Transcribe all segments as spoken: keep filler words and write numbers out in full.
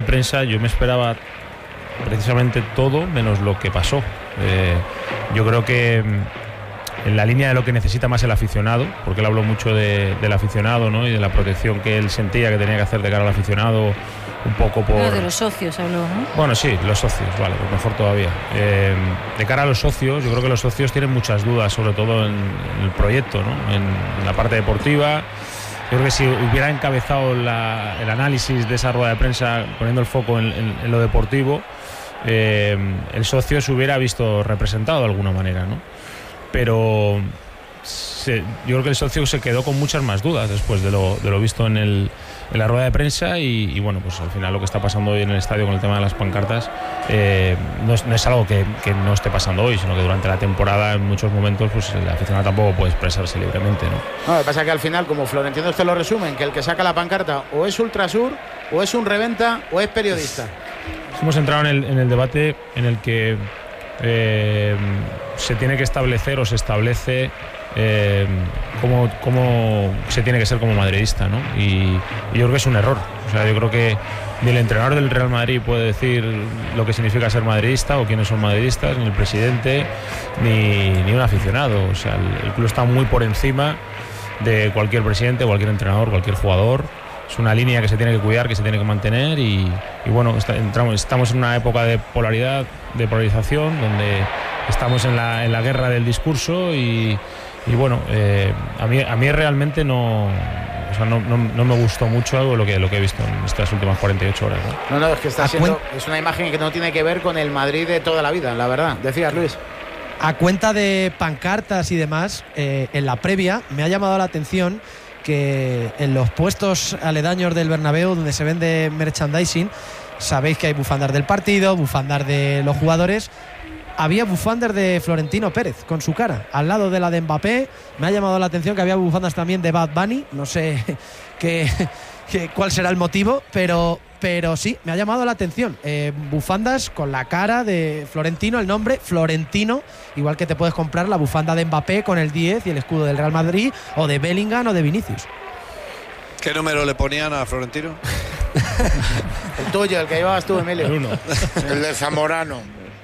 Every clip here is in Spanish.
prensa yo me esperaba precisamente todo menos lo que pasó. Eh, yo creo que en la línea de lo que necesita más el aficionado, porque él habló mucho de, del aficionado, ¿no? Y de la protección que él sentía que tenía que hacer de cara al aficionado, un poco por... No, de los socios habló, ¿no? Bueno, sí, los socios, vale, pues mejor todavía. Eh, de cara a los socios, yo creo que los socios tienen muchas dudas, sobre todo en, en el proyecto, ¿no? En, en la parte deportiva. Yo creo que si hubiera encabezado la, el análisis de esa rueda de prensa poniendo el foco en, en, en lo deportivo, eh, el socio se hubiera visto representado de alguna manera, ¿no? Pero se, yo creo que el socio se quedó con muchas más dudas después de lo, de lo visto en, el, en la rueda de prensa y, y bueno, pues al final lo que está pasando hoy en el estadio con el tema de las pancartas eh, no, es, no es algo que, que no esté pasando hoy, sino que durante la temporada en muchos momentos pues el aficionado tampoco puede expresarse libremente, ¿no? No, lo que pasa es que al final, como Florentino usted lo resumen, que el que saca la pancarta o es Ultrasur, o es un reventa, o es periodista. Hemos entrado en el, en el debate en el que eh, se tiene que establecer o se establece eh, cómo, cómo se tiene que ser como madridista, ¿no? Y, y yo creo que es un error. O sea, yo creo que ni el entrenador del Real Madrid puede decir lo que significa ser madridista o quiénes son madridistas, ni el presidente, ni, ni un aficionado. O sea, el, el club está muy por encima de cualquier presidente, cualquier entrenador, cualquier jugador. Es una línea que se tiene que cuidar, que se tiene que mantener y, y bueno, está, entramos, estamos en una época de polaridad, de polarización, donde estamos en la, en la guerra del discurso y, y bueno, eh, a mí a mí realmente no, o sea, no, no, no me gustó mucho lo que, lo que he visto en estas últimas cuarenta y ocho horas, ¿no? No, no, es que está siendo, es una imagen que no tiene que ver con el Madrid de toda la vida, la verdad. Decías, Luis. A cuenta de pancartas y demás, eh, en la previa me ha llamado la atención que en los puestos aledaños del Bernabéu donde se vende merchandising, sabéis que hay bufandas del partido, bufandas de los jugadores. Había bufandas de Florentino Pérez con su cara al lado de la de Mbappé. Me ha llamado la atención que había bufandas también de Bad Bunny, no sé qué, qué, cuál será el motivo, pero, pero sí, me ha llamado la atención. Eh, bufandas con la cara de Florentino, el nombre Florentino, igual que te puedes comprar la bufanda de Mbappé con el diez y el escudo del Real Madrid, o de Bellingham o de Vinicius. ¿Qué número le ponían a Florentino? El tuyo, el que llevabas tú, Emilio. El uno. El de Zamorano.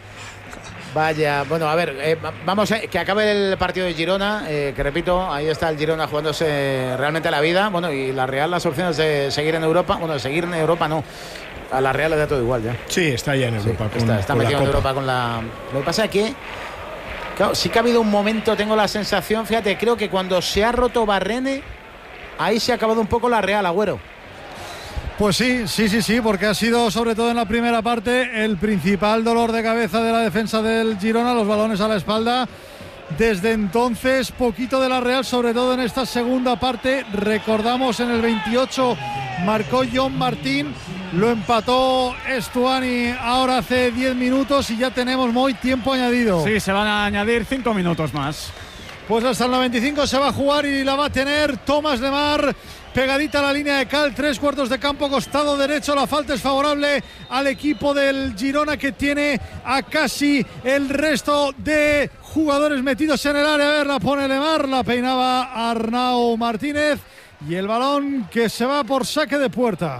Vaya, bueno, a ver, eh, vamos a que acabe el partido de Girona, eh, que repito, ahí está el Girona jugándose realmente la vida, bueno, y la Real las opciones de seguir en Europa, bueno, de seguir en Europa no, a la Real le da todo igual ya. Sí, está ya en Europa. Sí, con, está está con metido la en Copa. Europa con la... Lo que pasa es que, claro, sí que ha habido un momento, tengo la sensación, fíjate, creo que cuando se ha roto Barrene, ahí se ha acabado un poco la Real, Agüero. Pues sí, sí, sí, sí, porque ha sido sobre todo en la primera parte el principal dolor de cabeza de la defensa del Girona, los balones a la espalda. Desde entonces, poquito de la Real, sobre todo en esta segunda parte. Recordamos en el veintiocho marcó John Martín, lo empató Estuani ahora hace diez minutos y ya tenemos muy tiempo añadido. Sí, se van a añadir cinco minutos más. Pues hasta el noventa y cinco se va a jugar y la va a tener Tomás Lemar. Pegadita a la línea de cal, tres cuartos de campo, costado derecho. La falta es favorable al equipo del Girona, que tiene a casi el resto de jugadores metidos en el área. A ver, la pone Lemar, la peinaba Arnau Martínez y el balón que se va por saque de puerta.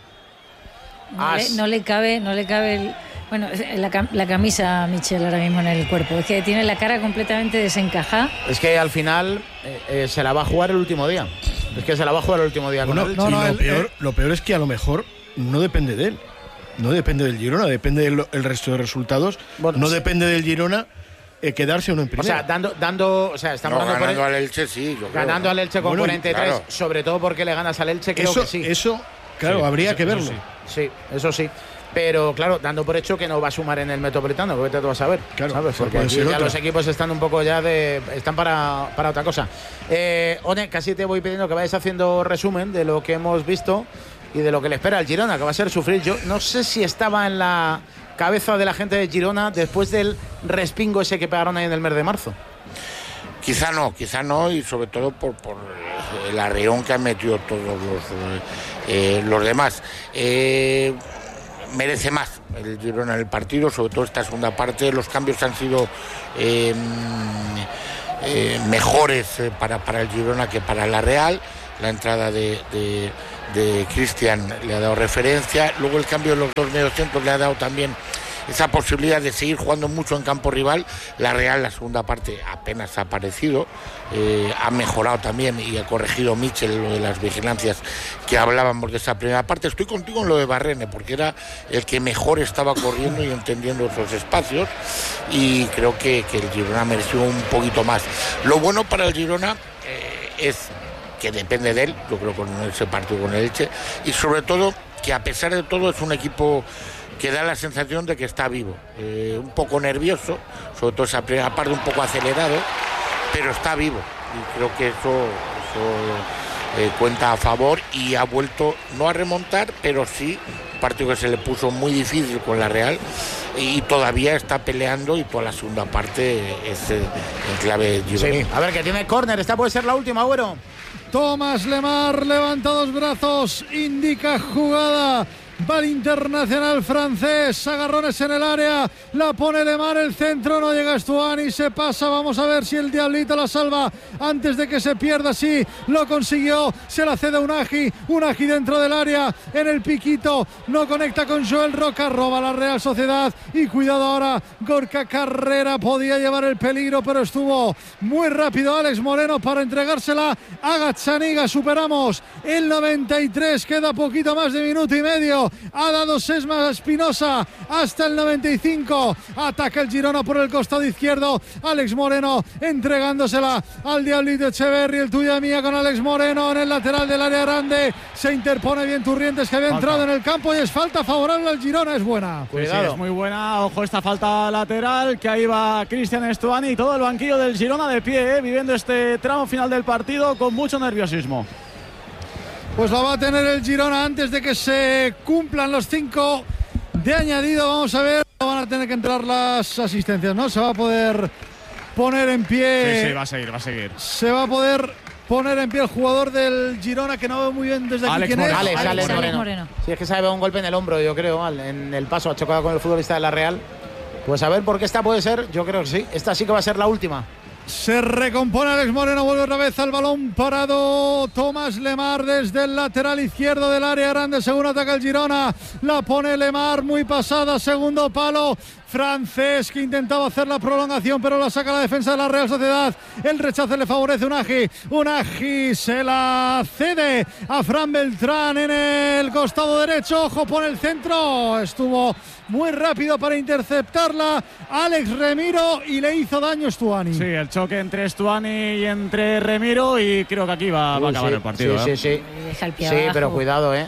No le, no le cabe, no le cabe el, bueno, la, la camisa a Michel ahora mismo en el cuerpo. Es que tiene la cara completamente desencajada. Es que al final eh, eh, se la va a jugar el último día. Es que se la va a jugar el último día con Bueno, él. no, Sí, no, lo el, peor- eh, lo peor es que a lo mejor no depende de él. No depende del Girona, depende del el resto de resultados. Bueno, no sí. depende del Girona eh, quedarse uno en O primera. sea, dando, dando, o sea, estamos No, dando por ganando el- al Elche, sí. Yo creo, ganando ¿no? al Elche con Bueno, cuarenta y tres, claro. sobre todo porque le ganas al Elche, creo eso, que sí. eso, claro, Sí, habría eso- que eso verlo. sí. Sí, eso sí. Pero claro, dando por hecho que no va a sumar en el Metropolitano, que te vas a ver. Claro, ¿sabes? eso Porque puede aquí ser ya otra. los equipos están un poco ya de. Están para, para otra cosa. Eh, One, casi te voy pidiendo que vayas haciendo resumen de lo que hemos visto y de lo que le espera al Girona, que va a ser sufrir. Yo no sé si estaba en la cabeza de la gente de Girona después del respingo ese que pegaron ahí en el mes de marzo. Quizá no, quizá no, y sobre todo por, por el arreón que han metido todos los, eh, los demás. Eh, merece más el Girona en el partido, sobre todo esta segunda parte. Los cambios han sido eh, eh, mejores para, para el Girona que para la Real. La entrada de, de, de Cristian le ha dado referencia. Luego el cambio de los dos mediocentros le ha dado también esa posibilidad de seguir jugando mucho en campo rival. La Real, la segunda parte apenas ha aparecido, eh, ha mejorado también y ha corregido Michel lo de las vigilancias que hablábamos de esa primera parte. Estoy contigo en lo de Barrene, porque era el que mejor estaba corriendo y entendiendo esos espacios, y creo que, que el Girona mereció un poquito más. Lo bueno para el Girona eh, es que depende de él, yo creo, con ese partido con el Elche, y sobre todo que a pesar de todo es un equipo que da la sensación de que está vivo, eh, un poco nervioso, sobre todo esa primera parte un poco acelerado, pero está vivo, y creo que eso, eso eh, cuenta a favor, y ha vuelto no a remontar, pero sí un partido que se le puso muy difícil con la Real, y todavía está peleando, y toda la segunda parte es eh, en clave gironí. Sí. A ver, que tiene córner, esta puede ser la última, Agüero. Tomás Lemar levanta dos brazos, indica jugada. Va el internacional francés, agarrones en el área, la pone Lemar, el centro, no llega Stuani, se pasa, vamos a ver si el Diablito la salva antes de que se pierda. Sí, lo consiguió, se la cede Unagi, Unagi dentro del área, en el piquito, no conecta con Joel Roca, roba la Real Sociedad, y cuidado ahora, Gorka Carrera podía llevar el peligro, pero estuvo muy rápido Alex Moreno para entregársela a Gazzaniga. Superamos el noventa y tres, queda poquito más de minuto y medio. Ha dado Sesma Espinosa hasta el noventa y cinco. Ataca el Girona por el costado izquierdo. Alex Moreno entregándosela al Diablito Echeverri. El tuya mía con Alex Moreno en el lateral del área grande. Se interpone bien Turrientes, que había falta. entrado en el campo, y es falta favorable al Girona. Es buena. Cuidado. Sí, sí, es muy buena. Ojo esta falta lateral, que ahí va Cristian Stuani y todo el banquillo del Girona de pie, eh, viviendo este tramo final del partido con mucho nerviosismo. Pues la va a tener el Girona antes de que se cumplan los cinco de añadido. Vamos a ver, van a tener que entrar las asistencias, ¿no? Se va a poder poner en pie. Sí, sí, va a seguir, va a seguir. Se va a poder poner en pie el jugador del Girona, que no veo muy bien desde aquí. Alex ¿Quién Moreno. es? Alex, Alex, Alex Alex Moreno. Moreno. Sí, es que se ha llevado un golpe en el hombro, yo creo, en el paso, ha chocado con el futbolista de la Real. Pues a ver por qué esta puede ser, yo creo que sí. Esta sí que va a ser la última. Se recompone Alex Moreno, vuelve otra vez al balón parado Tomás Lemar desde el lateral izquierdo del área grande, según ataca el Girona, la pone Lemar muy pasada, segundo palo, francés que intentaba hacer la prolongación, pero la saca la defensa de la Real Sociedad. El rechace le favorece Unagi, Unagi se la cede a Fran Beltrán en el costado derecho, ojo, pone el centro, estuvo muy rápido para interceptarla Alex Remiro y le hizo daño Stuani. Sí, el choque entre Stuani y entre Remiro, y creo que aquí va, Uy, va a acabar sí, el partido. Sí, ¿eh? sí, sí. Deja el pie Sí, abajo. pero cuidado, eh.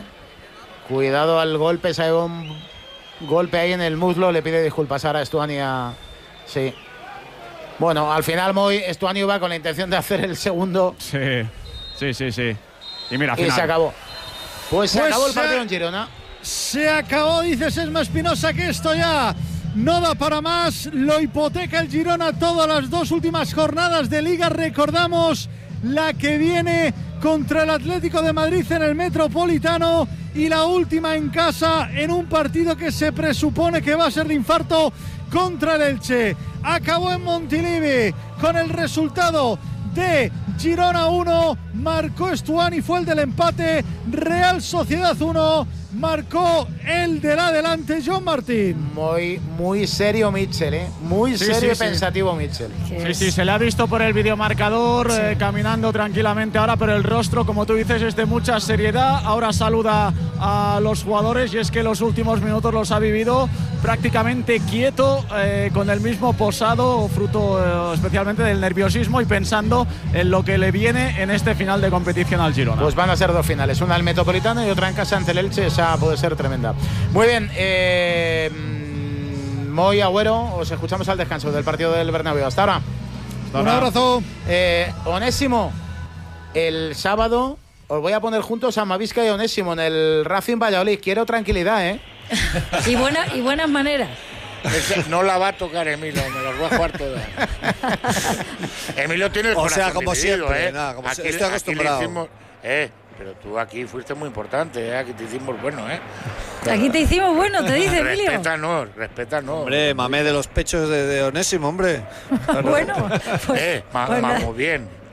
Cuidado al golpe, se ha ido un golpe ahí en el muslo, le pide disculpas ahora a Stuani a... Sí. Bueno, al final Moy, Stuani va con la intención de hacer el segundo. Sí, sí, sí, sí. Y mira, al y final. se acabó. Pues se Pues acabó el se- partido en Girona. Se acabó, dice Sesma Espinosa, que esto ya no da para más. Lo hipoteca el Girona todas las dos últimas jornadas de Liga. Recordamos la que viene contra el Atlético de Madrid en el Metropolitano, y la última en casa en un partido que se presupone que va a ser de infarto contra el Elche. Acabó en Montilivi con el resultado de Girona uno, marcó Stuani, fue el del empate. Real Sociedad uno, marcó el del adelante John Martín. Muy, muy serio Mitchell, ¿eh? Muy Sí, serio sí, y sí. pensativo Mitchell. Sí, sí, se le ha visto por el videomarcador eh, caminando tranquilamente ahora, pero el rostro, como tú dices, es de mucha seriedad. Ahora saluda a los jugadores, y es que los últimos minutos los ha vivido prácticamente quieto, eh, con el mismo posado, fruto eh, especialmente del nerviosismo y pensando en lo que le viene en este final de competición al Girona. Pues van a ser dos finales, una al Metropolitano y otra en casa ante el Elche. Esa puede ser tremenda. Muy bien, eh, Moy, Agüero, os escuchamos al descanso del partido del Bernabéu. Hasta ahora. Hasta Un ahora. abrazo. Eh, Onésimo, el sábado os voy a poner juntos a Mavisca y Onésimo en el Racing Valladolid. Quiero tranquilidad, ¿eh? Y, buena, y buenas maneras. Ese no la va a tocar Emilio, me las voy a jugar todas. Emilio tiene el O corazón sea, como dividido, siempre, ¿eh? nada, como Aquí si- le- estoy aquí le acostumbrado. hicimos- eh, pero tú aquí fuiste muy importante, ¿eh? Aquí te hicimos bueno, ¿eh? Aquí te hicimos bueno, te dice Emilio. Respétanos, respétanos. Hombre, mamé de los pechos de, de Onésimo, hombre. Bueno, pues, eh, ma- pues nada. vamos bien.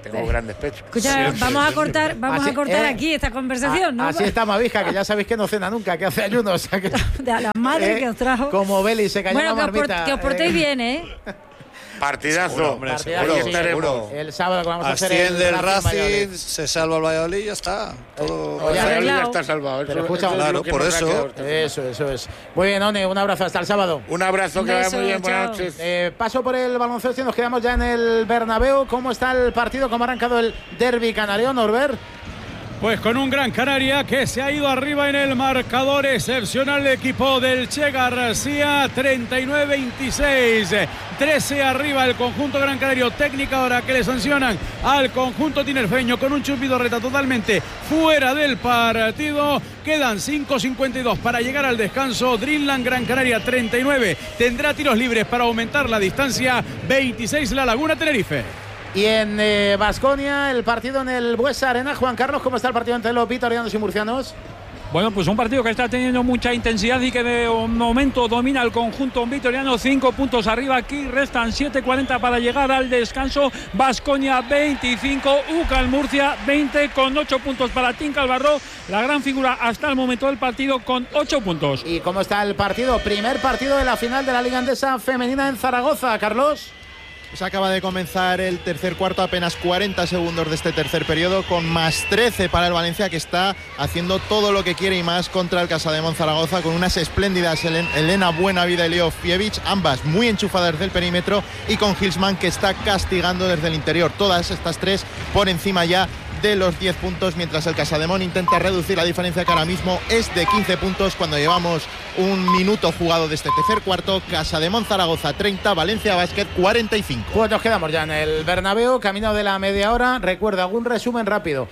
tengo sí. grandes pechos. Escucha, siempre, vamos a cortar, siempre. vamos así, a cortar eh, aquí esta conversación, a, ¿no? Así está Mavisca, que ya sabéis que no cena nunca, que hace ayuno. O sea que, de la madre eh, que os trajo. Como Beli se cayó bueno, la marmita. Bueno, que os portéis eh. bien, ¿eh? Partidazo, seguro, hombre, partidazo seguro, estaremos. Seguro. El sábado que vamos a hacer Asciende el el Racing, se salva el Valladolid y ya está. Todo el Valladolid ya está salvado. Eso, Pero escucha, eso claro, por eso. Eso, eso es. Muy bien, One, un abrazo hasta el sábado. Un abrazo, un que beso, vaya muy bien, chao. buenas noches. Eh, paso por el baloncesto y nos quedamos ya en el Bernabéu. ¿Cómo está el partido? ¿Cómo ha arrancado el derbi canario, Norbert? Pues con un Gran Canaria que se ha ido arriba en el marcador, excepcional el equipo del Che García, treinta y nueve veintiséis, trece arriba el conjunto Gran Canario. Técnica ahora que le sancionan al conjunto tinerfeño con un chumpido reta totalmente fuera del partido. Quedan cinco cincuenta y dos para llegar al descanso. Dreamland Gran Canaria treinta y nueve, tendrá tiros libres para aumentar la distancia. veintiséis La Laguna Tenerife. Y en Baskonia, eh, el partido en el Buesa Arena. Juan Carlos, ¿cómo está el partido entre los vitorianos y murcianos? Bueno, pues un partido que está teniendo mucha intensidad y que de momento domina el conjunto vitoriano. Cinco puntos arriba, aquí restan siete cuarenta para llegar al descanso. Baskonia veinticinco, U C A L Murcia veinte, con ocho puntos para Tinca Albarró, la gran figura hasta el momento del partido, con ocho puntos. ¿Y cómo está el partido? Primer partido de la final de la Liga Endesa Femenina en Zaragoza, Carlos. Se acaba de comenzar el tercer cuarto, apenas cuarenta segundos de este tercer periodo, con más trece para el Valencia, que está haciendo todo lo que quiere y más contra el Casademón Zaragoza, con unas espléndidas Elena Buenavida y Leo Fievich, ambas muy enchufadas desde el perímetro, y con Hilsman, que está castigando desde el interior. Todas estas tres por encima ya de los diez puntos, mientras el Casademón intenta reducir la diferencia, que ahora mismo es de quince puntos cuando llevamos un minuto jugado de este tercer cuarto. Casademón Zaragoza treinta, Valencia Basket cuarenta y cinco. Pues nos quedamos ya en el Bernabéu, camino de la media hora. Recuerda, algún resumen rápido.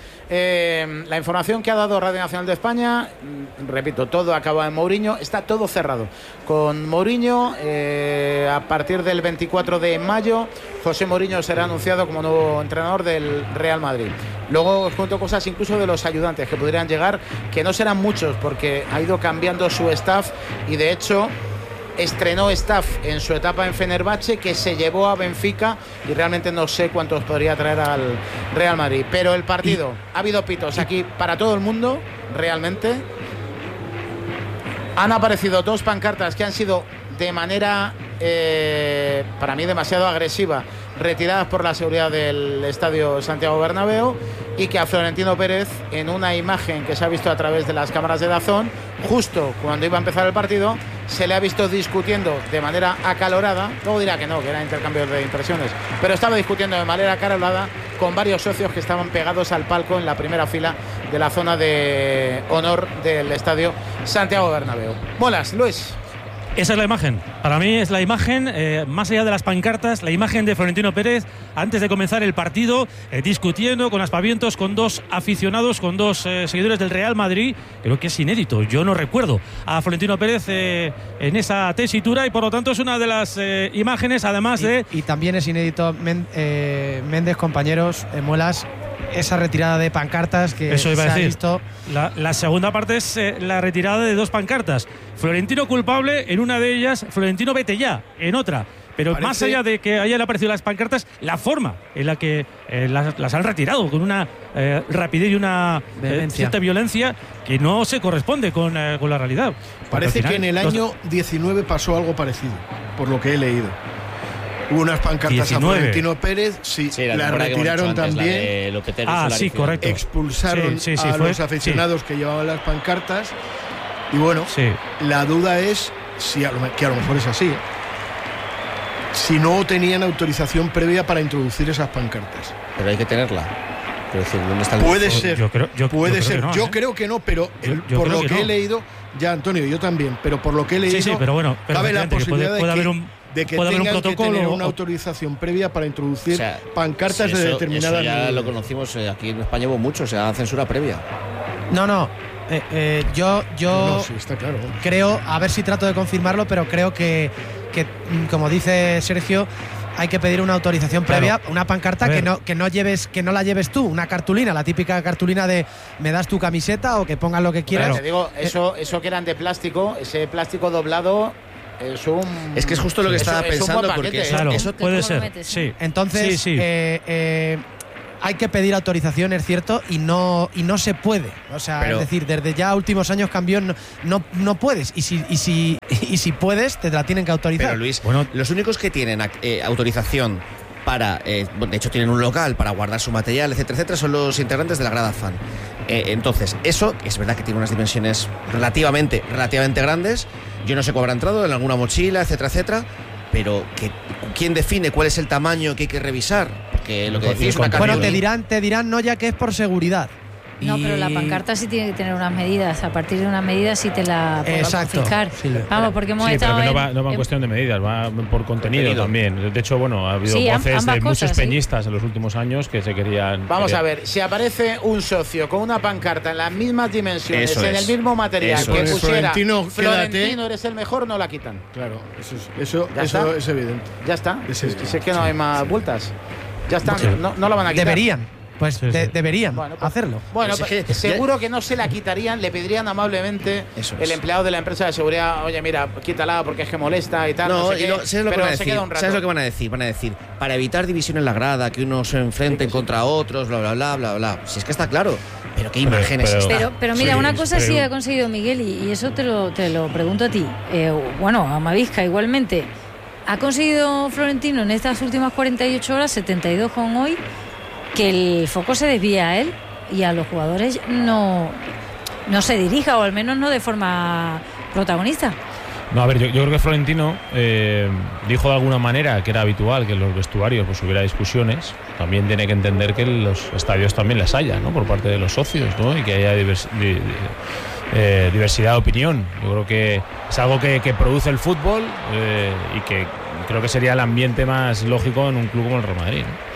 Eh, la información que ha dado Radio Nacional de España, repito, todo acaba en Mourinho, está todo cerrado con Mourinho. Eh, a partir del veinticuatro de mayo, José Mourinho será anunciado como nuevo entrenador del Real Madrid. Luego os cuento cosas incluso de los ayudantes que podrían llegar, que no serán muchos porque ha ido cambiando su staff, y de hecho estrenó staff en su etapa en Fenerbahce, que se llevó a Benfica, y realmente no sé cuántos podría traer al Real Madrid. Pero el partido, y, ha habido pitos aquí para todo el mundo, realmente. Han aparecido dos pancartas que han sido de manera, eh, para mí, demasiado agresiva, retiradas por la seguridad del Estadio Santiago Bernabéu, y que a Florentino Pérez, en una imagen que se ha visto a través de las cámaras de DAZN, justo cuando iba a empezar el partido, se le ha visto discutiendo de manera acalorada. Luego dirá que no, que era intercambio de impresiones, pero estaba discutiendo de manera acalorada con varios socios que estaban pegados al palco en la primera fila de la zona de honor del Estadio Santiago Bernabéu. Molas, Luis. Esa es la imagen. Para mí es la imagen, eh, más allá de las pancartas, la imagen de Florentino Pérez antes de comenzar el partido, eh, discutiendo con aspavientos con dos aficionados, con dos eh, seguidores del Real Madrid. Creo que es inédito. Yo no recuerdo a Florentino Pérez eh, en esa tesitura, y por lo tanto es una de las eh, imágenes, además y, de... Y también es inédito, Men, eh, Méndez, compañeros, eh, Muelas, esa retirada de pancartas que Eso iba se a decir. ha visto. La, la segunda parte es eh, la retirada de dos pancartas. Florentino culpable en una de ellas, Florentino vete ya en otra. Pero Parece... más allá de que hayan aparecido las pancartas, la forma en la que eh, las, las han retirado, con una eh, rapidez y una eh, cierta violencia que no se corresponde con, eh, con la realidad. Parece final, que en el los... año diecinueve pasó algo parecido, por lo que he leído. Hubo unas pancartas diecinueve. A Florentino Pérez, sí, sí la las retiraron antes, también. La ah, sí, correcto. Expulsaron sí, sí, sí, a fue, los aficionados sí. que llevaban las pancartas. Y bueno, sí. la duda es si a lo, que a lo mejor es así, ¿eh? si no tenían autorización previa para introducir esas pancartas. Pero hay que tenerla. Pero decir, ¿dónde está el puede ser, yo creo, yo, puede yo ser. Creo no, yo ¿eh? creo que no, pero yo, yo por lo que, que no. he leído, ya Antonio, yo también, pero por lo que he leído, sí, sí, pero bueno, pero cabe la posibilidad puede, puede de que, haber un, de que puede haber tengan un protocolo que tener o, una autorización previa para introducir o sea, pancartas sí, eso, de determinada. Eso ya nivel. lo conocimos eh, aquí en España, hubo mucho, o sea, censura previa. No, no. Eh, eh, yo yo no, sí, está claro. creo, a ver si trato de confirmarlo, pero creo que, que como dice Sergio, hay que pedir una autorización previa, claro. Una pancarta que no, que no lleves, que no la lleves tú, una cartulina, la típica cartulina de me das tu camiseta o que pongas lo que quieras. Claro, te digo, eso, eso que eran de plástico, ese plástico doblado. Es un. Es que es justo lo que eso, estaba es pensando, paquete, porque ¿eh? claro, eso puede ser. metes, sí. Entonces, sí, sí. Eh, eh, hay que pedir autorización, es cierto, y no y no se puede. O sea, pero, es decir, desde ya últimos años cambió, no, no, no puedes. Y si, y, si, y si puedes, te la tienen que autorizar. Pero Luis, bueno, los únicos que tienen eh, autorización para, eh, de hecho tienen un local para guardar su material, etcétera, etcétera, son los integrantes de la grada fan. Eh, entonces, eso es verdad que tiene unas dimensiones relativamente, relativamente grandes. Yo no sé cómo habrá entrado, en alguna mochila, etcétera, etcétera. Pero que, ¿quién define cuál es el tamaño que hay que revisar? Porque lo que decís, una bueno, te dirán, te dirán no, ya que es por seguridad. No, pero la pancarta sí tiene que tener unas medidas. A partir de unas medidas sí te la podemos fijar. Sí, Vamos, porque hemos sí, estado pero que no va, en, no va en cuestión de medidas, va por contenido, contenido también. De hecho, bueno, ha habido sí, voces de cosas, muchos sí. peñistas en los últimos años que se querían. Vamos querían. a ver, si aparece un socio con una pancarta en las mismas dimensiones, eso en es. el mismo material, eso que es. pusiera Florentino, Florentino, eres el mejor, no la quitan. Claro, eso es, eso, ¿Ya eso está? es evidente. Ya está. Es Es, es que no hay más vueltas. Ya está, Sí. no, no la van a quitar. Deberían. Pues Sí, sí. de, deberían Bueno, pues- hacerlo. Bueno, Pues pues es que- seguro que no se la quitarían, le pedirían amablemente Eso el es. empleado de la empresa de seguridad, oye, mira, quítala porque es que molesta y tal. No, No, sé y qué, lo, ¿sabes, lo que pero van a se decir? queda un rato. ¿Sabes lo que van a decir? Van a decir, para evitar división en la grada, que unos se enfrenten contra otros, bla, bla, bla, bla, bla. Si es que está claro. Pero qué Pero- imágenes pero- está. Pero, pero mira, Sí, una cosa pero- sí ha conseguido Miguel, y, y eso te lo, te lo pregunto a ti. Eh, bueno, a Mavisca igualmente. Ha conseguido Florentino en estas últimas cuarenta y ocho horas, setenta y dos con hoy, que el foco se desvía a él y a los jugadores no, no se dirija, o al menos no de forma protagonista. No, a ver, yo, yo creo que Florentino eh, dijo de alguna manera que era habitual que en los vestuarios pues hubiera discusiones. También tiene que entender que en los estadios también las haya, ¿no? Por parte de los socios, ¿no? Y que haya divers, di, di, eh, diversidad de opinión. Yo creo que es algo que, que produce el fútbol eh, y que creo que sería el ambiente más lógico en un club como el Real Madrid, ¿no?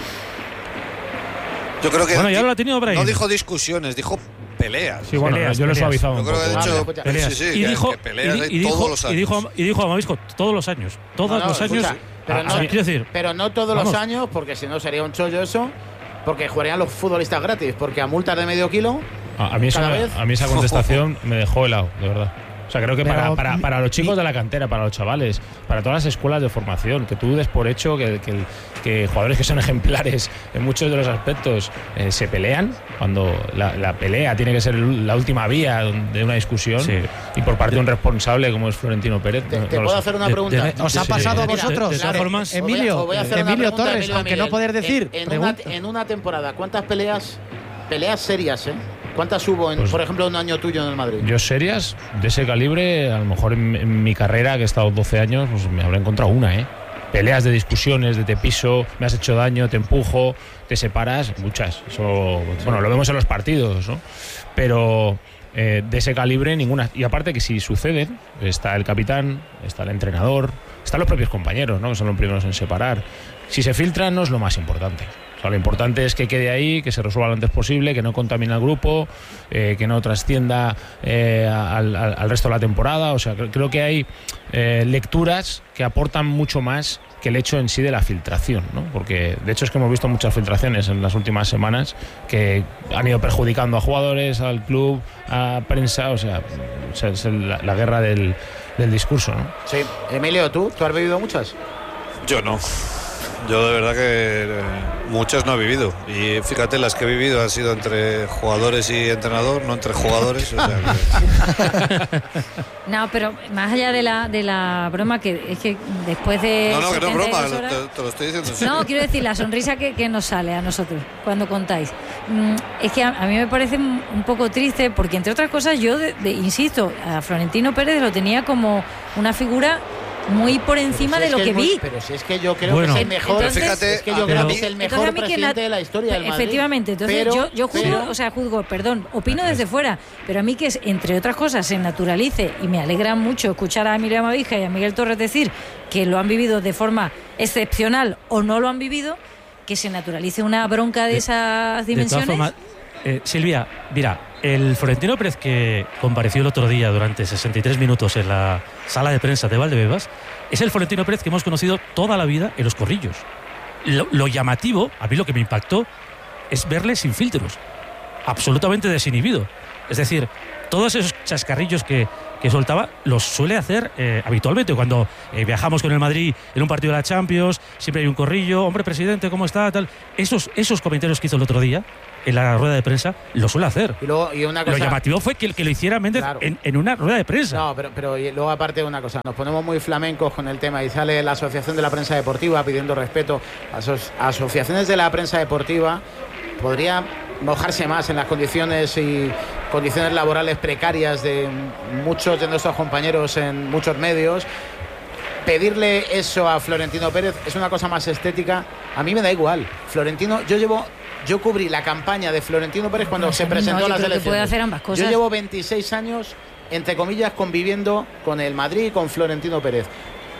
Yo creo que Bueno, ya lo ha tenido Brahim. no dijo discusiones, dijo peleas. Sí, bueno, Peleas, yo lo he peleas. suavizado Yo un creo que poco. ha dicho Vale, Peleas. sí, sí, y que- dijo, que peleas y, di- hay y dijo, todos los y años. dijo, y dijo a Mavisco todos los años, todos No, no, los escucha, años. pero Ah, no- ah, quiero decir, Pero no todos Vamos. los años, porque si no sería un chollo eso, porque jugarían los futbolistas gratis, porque a multas de medio kilo. A, a mí esa, Cada vez. a mí esa contestación me dejó helado, de verdad. O sea, creo que Pero para, para, mi- para los chicos mi- de la cantera, para los chavales, para todas las escuelas de formación, que tú des por hecho que, que, que jugadores que son ejemplares en muchos de los aspectos eh, se pelean, cuando la, la pelea tiene que ser el- la última vía de una discusión, Sí. y por parte de un responsable como es Florentino Pérez. ¿Te, no- te no lo puedo sé. hacer una De- pregunta? de- ¿Os ha Sí, pasado a sí. vosotros? De- de todas Claro, formas, os voy a- Emilio, os voy a hacer una Emilio pregunta, Torres, Emilio aunque no Miguel. poder decir, En, en una, pregunta. en una temporada, ¿cuántas peleas, peleas serias, eh? ¿Cuántas hubo, en, Pues- por ejemplo, en un año tuyo en el Madrid? Yo serias, de ese calibre, a lo mejor en, en mi carrera, que he estado doce años, pues me habré encontrado una, ¿eh? Peleas de discusiones, de te piso, me has hecho daño, te empujo, te separas, muchas. Eso, bueno, lo vemos en los partidos, ¿no? Pero eh, de ese calibre ninguna. Y aparte que si suceden, está el capitán, está el entrenador, están los propios compañeros, ¿no? Que son los primeros en separar. Si se filtran no es lo más importante. O sea, lo importante es que quede ahí, que se resuelva lo antes posible, que no contamine al grupo, eh, que no trascienda eh, al, al- al resto de la temporada. O sea, cre- creo que hay eh, lecturas que aportan mucho más que el hecho en sí de la filtración, ¿no? Porque de hecho es que hemos visto muchas filtraciones en las últimas semanas que han ido perjudicando a jugadores, al club, a prensa. O sea, o sea, es el- la, la guerra del, del discurso, ¿no? Sí. Emilio, ¿tú? ¿Tú has vivido muchas? Yo no. Yo de verdad que eh, muchas no he vivido. Y fíjate, las que he vivido han sido entre jugadores y entrenador, no entre jugadores. O sea que- No, pero más allá de la, de la broma, que es que después de. No, no, que no es broma, setenta y dos horas- te, te lo estoy diciendo. en serio. No, quiero decir, la sonrisa que, que nos sale a nosotros cuando contáis. Mm, Es que a, a mí me parece un un poco triste, porque entre otras cosas yo, de- de- insisto, a Florentino Pérez lo tenía como una figura muy por encima Si de es lo que que es muy- vi. pero si es que yo creo Bueno. que es el mejor. Entonces- Fíjate, es que yo a- creo a que mí- es el Entonces, mejor a mí que presidente na- de la historia del Madrid. Efectivamente, entonces Pero- yo, yo juzgo, pero- o sea, juzgo, perdón, opino desde fuera, pero a mí que, es, entre otras cosas, se naturalice, y me alegra mucho escuchar a Emilio Mavisca y a Miguel Torres decir que lo han vivido de forma excepcional o no lo han vivido, que se naturalice una bronca de, De- esas De todas dimensiones. formas, eh, Silvia, mira, el Florentino Pérez que compareció el otro día durante sesenta y tres minutos en la sala de prensa de Valdebebas es el Florentino Pérez que hemos conocido toda la vida en los corrillos. Lo, lo llamativo, a mí lo que me impactó, es verle sin filtros, absolutamente desinhibido. Es decir, todos esos chascarrillos que, que soltaba los suele hacer eh, habitualmente. Cuando eh, viajamos con el Madrid en un partido de la Champions, siempre hay un corrillo, hombre, presidente, ¿cómo está? Tal. Esos, esos comentarios que hizo el otro día en la rueda de prensa, lo suele hacer. Y luego, y una cosa, lo llamativo fue que, que lo hiciera Méndez claro. en, en una rueda de prensa. No, pero, pero y luego aparte de una cosa, nos ponemos muy flamencos con el tema y sale la Asociación de la Prensa Deportiva pidiendo respeto. Las asociaciones de la prensa deportiva podría mojarse más en las condiciones y condiciones laborales precarias de muchos de nuestros compañeros en muchos medios. Pedirle eso a Florentino Pérez es una cosa más estética. A mí me da igual. Florentino, yo llevo... Yo cubrí la campaña de Florentino Pérez cuando no, se presentó no, a las elecciones. Puede hacer ambas cosas. Yo llevo veintiséis años, entre comillas, conviviendo con el Madrid y con Florentino Pérez.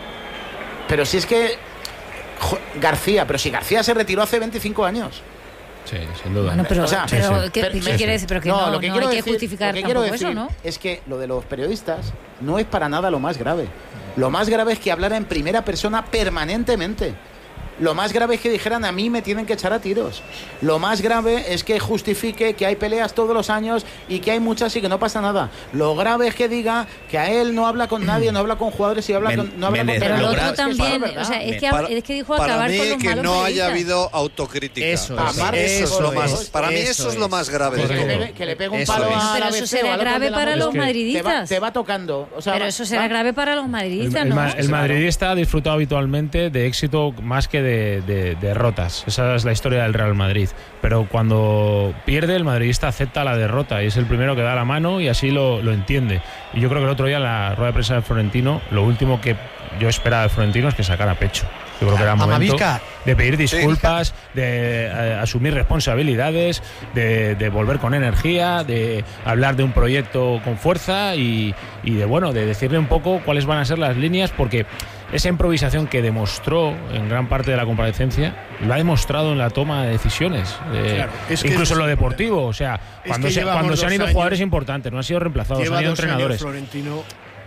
Pero si es que... Jo, García, pero si García se retiró hace veinticinco años. Sí, sin duda. Bueno, pero, o sea, pero, sí, ¿qué, pero, ¿qué sí, quiere decir? Pero que no, no, lo que no quiero hay decir, que justificar lo que quiero tampoco decir eso, ¿no? Es que lo de los periodistas no es para nada lo más grave. Lo más grave es que hablara en primera persona permanentemente. Lo más grave es que dijeran a mí me tienen que echar a tiros. Lo más grave es que justifique que hay peleas todos los años y que hay muchas y que no pasa nada. Lo grave es que diga que a él no habla con nadie, no habla con jugadores y habla Men, con, no habla Menez, con... Pero lo otro otro también, es que, o sea, es que, para, es que dijo para acabar mí con los que malos no haya periodistas. habido autocrítica. Eso, o sea, eso, eso es lo más, eso, para mí eso eso es, es. lo más grave que, de le, todo. que le pegue un Eso palo es. a Pero la eso B C será o al otro grave de la para mano. los Es que madridistas. Te va, te va tocando. O sea, Pero eso será va, grave para los El, madridistas, el, ¿no? ma- el madridista ha disfrutado habitualmente de éxito más que de, de, de derrotas. Esa es la historia del Real Madrid. Pero cuando pierde, el madridista acepta la derrota y es el primero que da la mano y así lo, lo entiende. Y yo creo que el otro día en la rueda de prensa de Florentino, lo último que yo esperaba de Florentino es que sacara pecho. Yo creo que era momento Amavisca. de pedir disculpas, de eh, asumir responsabilidades, de, de volver con energía, de hablar de un proyecto con fuerza y, y de bueno, de decirle un poco cuáles van a ser las líneas, porque esa improvisación que demostró en gran parte de la comparecencia lo ha demostrado en la toma de decisiones, eh, Claro, es que incluso es- en lo deportivo. O sea, es cuando, que se, llevamos cuando se han dos ido años- jugadores importantes, no han sido reemplazados, Lleva han ido dos años entrenadores. Florentino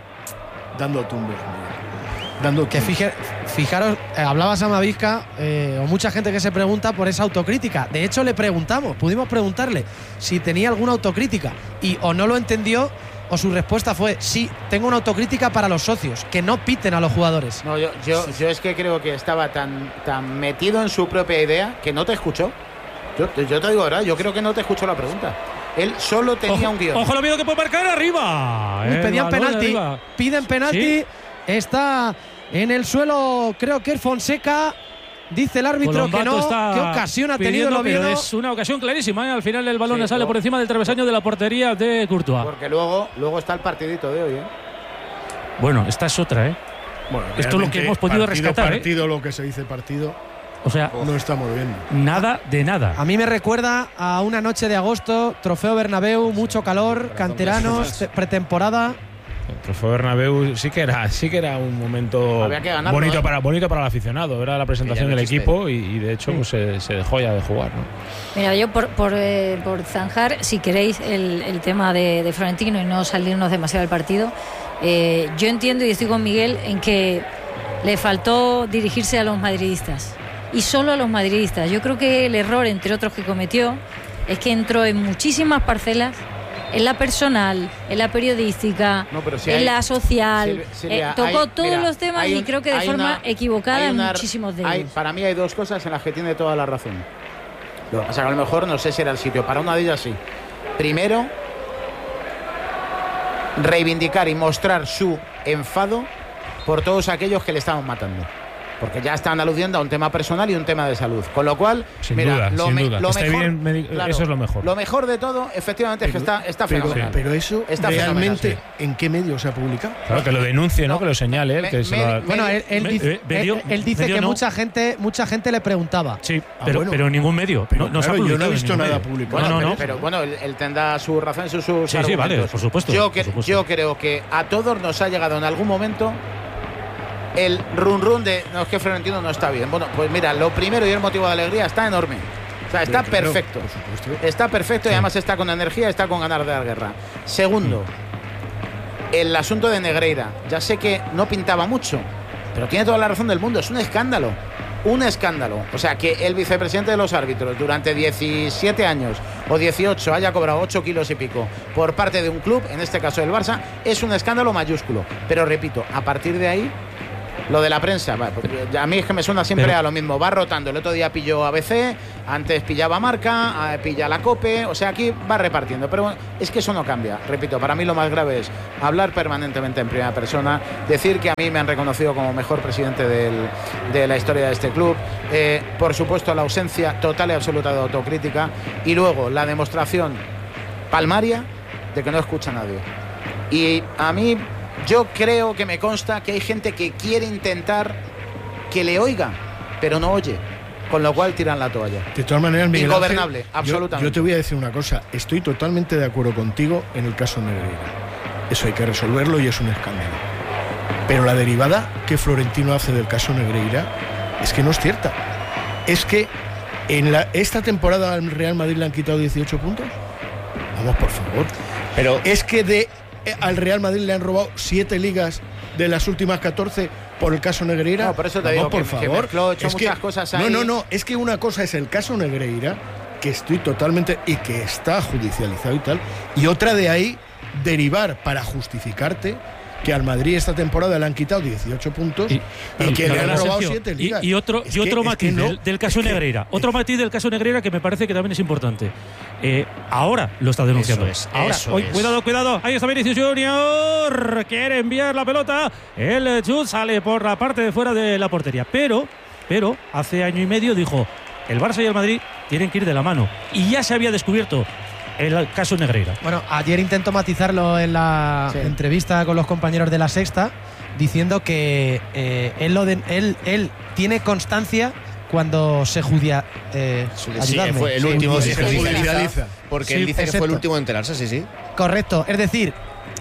dando tumbos. Dando Que fije, fijaros, eh, hablabas a Mavisca, eh, o mucha gente que se pregunta por esa autocrítica. De hecho, le preguntamos, pudimos preguntarle si tenía alguna autocrítica y o no lo entendió o su respuesta fue sí, tengo una autocrítica para los socios, que no piten a los jugadores. No, yo, yo, yo es que creo que estaba tan, tan metido en su propia idea que no te escuchó. Yo, yo te digo, ¿verdad? Yo creo que no te escuchó la pregunta. Él solo tenía Ojo, un guión. ojo lo miedo que puede marcar arriba. Uy, El pedían balón penalti, arriba. piden penalti, Sí. está en el suelo, creo que es Fonseca. Dice el árbitro que Colombato no. está ¿Qué ocasión ha tenido el pidiendo, pero Oviedo? es una ocasión clarísima, ¿eh? Al final el balón Sí, le sale luego- por encima del travesaño de la portería de Courtois. Porque luego, luego está el partidito de hoy, ¿eh? Bueno, esta es otra, ¿eh? Bueno, Esto es lo que realmente, hemos podido partido, rescatar, ¿eh? Partido, lo que se dice partido, O sea, no estamos viendo. nada de nada. A mí me recuerda a una noche de agosto, Trofeo Bernabéu, mucho calor, canteranos, te- pretemporada. El Trofeo Bernabéu sí que era, sí que era un momento Había que ganarlo, bonito ¿eh? para bonito para el aficionado. Era la presentación Que ya no del existe. equipo y, y de hecho pues, se, se dejó ya de jugar, ¿no? Mira, yo por, por, eh, por zanjar, si queréis, el, el tema de, de Florentino y no salirnos demasiado del partido, eh, yo entiendo y estoy con Miguel en que le faltó dirigirse a los madridistas y solo a los madridistas. Yo creo que el error, entre otros que cometió, es que entró en muchísimas parcelas, en la personal, en la periodística, No, pero si en hay- la social, Silvia- Silvia, eh, tocó hay- todos mira, los temas hay y un- creo que de hay forma una- equivocada hay en una- muchísimos de hay- ellos. Para mí hay dos cosas en las que tiene toda la razón. Lo que pasa es que a lo mejor no sé si era el sitio. Para una de ellas sí. Primero, reivindicar y mostrar su enfado por todos aquellos que le estaban matando. Porque ya están aludiendo a un tema personal y un tema de salud. Con lo cual, Sin mira, duda, lo, sin me- duda. lo Que esté mejor, bien medi- eso es lo mejor. Lo mejor de todo, efectivamente, es que está, está Pero, fenomenal. pero eso Está realmente, fenomenal, ¿en qué medio se ha publicado? Claro, que lo denuncie, ¿no? No, que lo señale él. me- Que se me- lo- me- Bueno, él, él Me- dice, eh, medio- él- él dice medio que no. mucha gente, mucha gente le preguntaba. Sí, Ah, pero, bueno. pero ningún medio. Pero no, no se ha claro, yo no he publicado en visto ningún nada medio. publicado. No, no, pero, no. pero bueno, él, él tendrá sus razones y sus Sí, sí, argumentos. vale, por supuesto, Yo, por que- supuesto. yo creo que a todos nos ha llegado en algún momento el run run de no, es que Florentino no está bien. Bueno, pues mira, lo primero y el motivo de alegría está enorme. O sea, está Pero claro, perfecto. por supuesto. Está perfecto y además está con energía, está con ganar de la guerra. Segundo, el asunto de Negreira. Ya sé que no pintaba mucho, pero tiene toda la razón del mundo. Es un escándalo. un escándalo. O sea, que el vicepresidente de los árbitros durante diecisiete años o dieciocho haya cobrado ocho kilos y pico por parte de un club, en este caso del Barça, es un escándalo mayúsculo. Pero repito, a partir de ahí, lo de la prensa, a mí es que me suena siempre Pero, a lo mismo, va rotando. El otro día pilló A B C, antes pillaba Marca, pilla la COPE, o sea, aquí va repartiendo. Pero bueno, es que eso no cambia. Repito, para mí lo más grave es hablar permanentemente en primera persona, decir que a mí me han reconocido como mejor presidente del, de la historia de este club, eh, por supuesto la ausencia total y absoluta de autocrítica, y luego la demostración palmaria de que no escucha a nadie. Y a mí... yo creo que me consta que hay gente que quiere intentar que le oiga, pero no oye, con lo cual tiran la toalla. De todas maneras, Miguel ingobernable, Ángel, absolutamente. Yo, yo te voy a decir una cosa, estoy totalmente de acuerdo contigo en el caso Negreira. Eso hay que resolverlo y es un escándalo. Pero la derivada que Florentino hace del caso Negreira es que no es cierta. Es que en la, esta temporada al Real Madrid le han quitado dieciocho puntos. Vamos, por favor. Pero es que de al Real Madrid le han robado siete ligas de las últimas catorce por el caso Negreira. No, por eso te Vamos, digo por que, favor. que mezcló, hecho es muchas que, cosas ahí. No, no, no, es que una cosa es el caso Negreira, que estoy totalmente, y que está judicializado y tal, y otra de ahí derivar para justificarte que al Madrid esta temporada le han quitado dieciocho puntos y, y que le han robado siete ligas. Y, y otro, y otro que, matiz no, del, del caso Negreira. Que, otro matiz del caso Negreira que me parece que también es importante. Eh, ahora lo está denunciando. Eso es, ahora, eso hoy, es. Cuidado, cuidado. Ahí está Vinicius Junior. Quiere enviar la pelota. El chut sale por la parte de fuera de la portería. Pero, pero hace año y medio dijo: el Barça y el Madrid tienen que ir de la mano. Y ya se había descubierto el caso Negreira. Bueno, ayer intentó matizarlo en la sí. entrevista con los compañeros de La Sexta, diciendo que eh, él, lo de, él, él tiene constancia cuando se judia, eh, sí, fue el último, sí, se judicializa, porque sí, él dice excepto. que fue el último a enterarse, sí, sí. Correcto, es decir,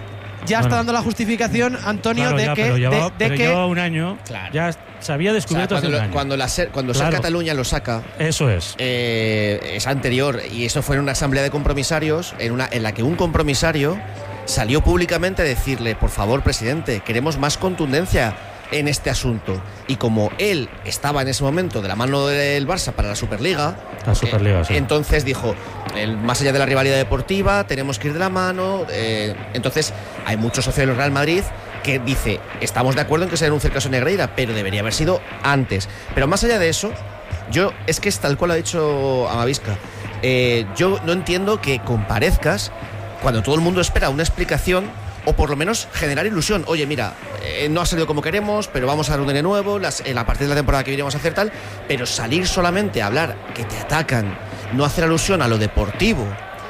ya bueno, está dando la justificación, Antonio, claro, de ya, que pero llevaba, de, de pero que llevaba un año, claro. Ya se había descubierto, o sea, cuando, hace un lo, año. cuando la ser, cuando claro. Ser Cataluña lo saca, eso es, eh, es anterior, y eso fue en una asamblea de compromisarios en una en la que un compromisario salió públicamente a decirle: por favor, presidente, queremos más contundencia en este asunto. Y como él estaba en ese momento de la mano del Barça para la Superliga, la Superliga, eh, sí. entonces dijo, el, más allá de la rivalidad deportiva, tenemos que ir de la mano. Eh, entonces hay muchos socios del Real Madrid que dice: estamos de acuerdo en que se denuncie el caso Negreira, pero debería haber sido antes. Pero más allá de eso, yo es que es tal cual ha dicho Amavisca. Eh, yo no entiendo que comparezcas cuando todo el mundo espera una explicación, o por lo menos generar ilusión. Oye, mira, eh, no ha salido como queremos, pero vamos a dar un de nuevo, las, eh, a partir de la temporada que viene vamos a hacer tal, pero salir solamente a hablar que te atacan, no hacer alusión a lo deportivo,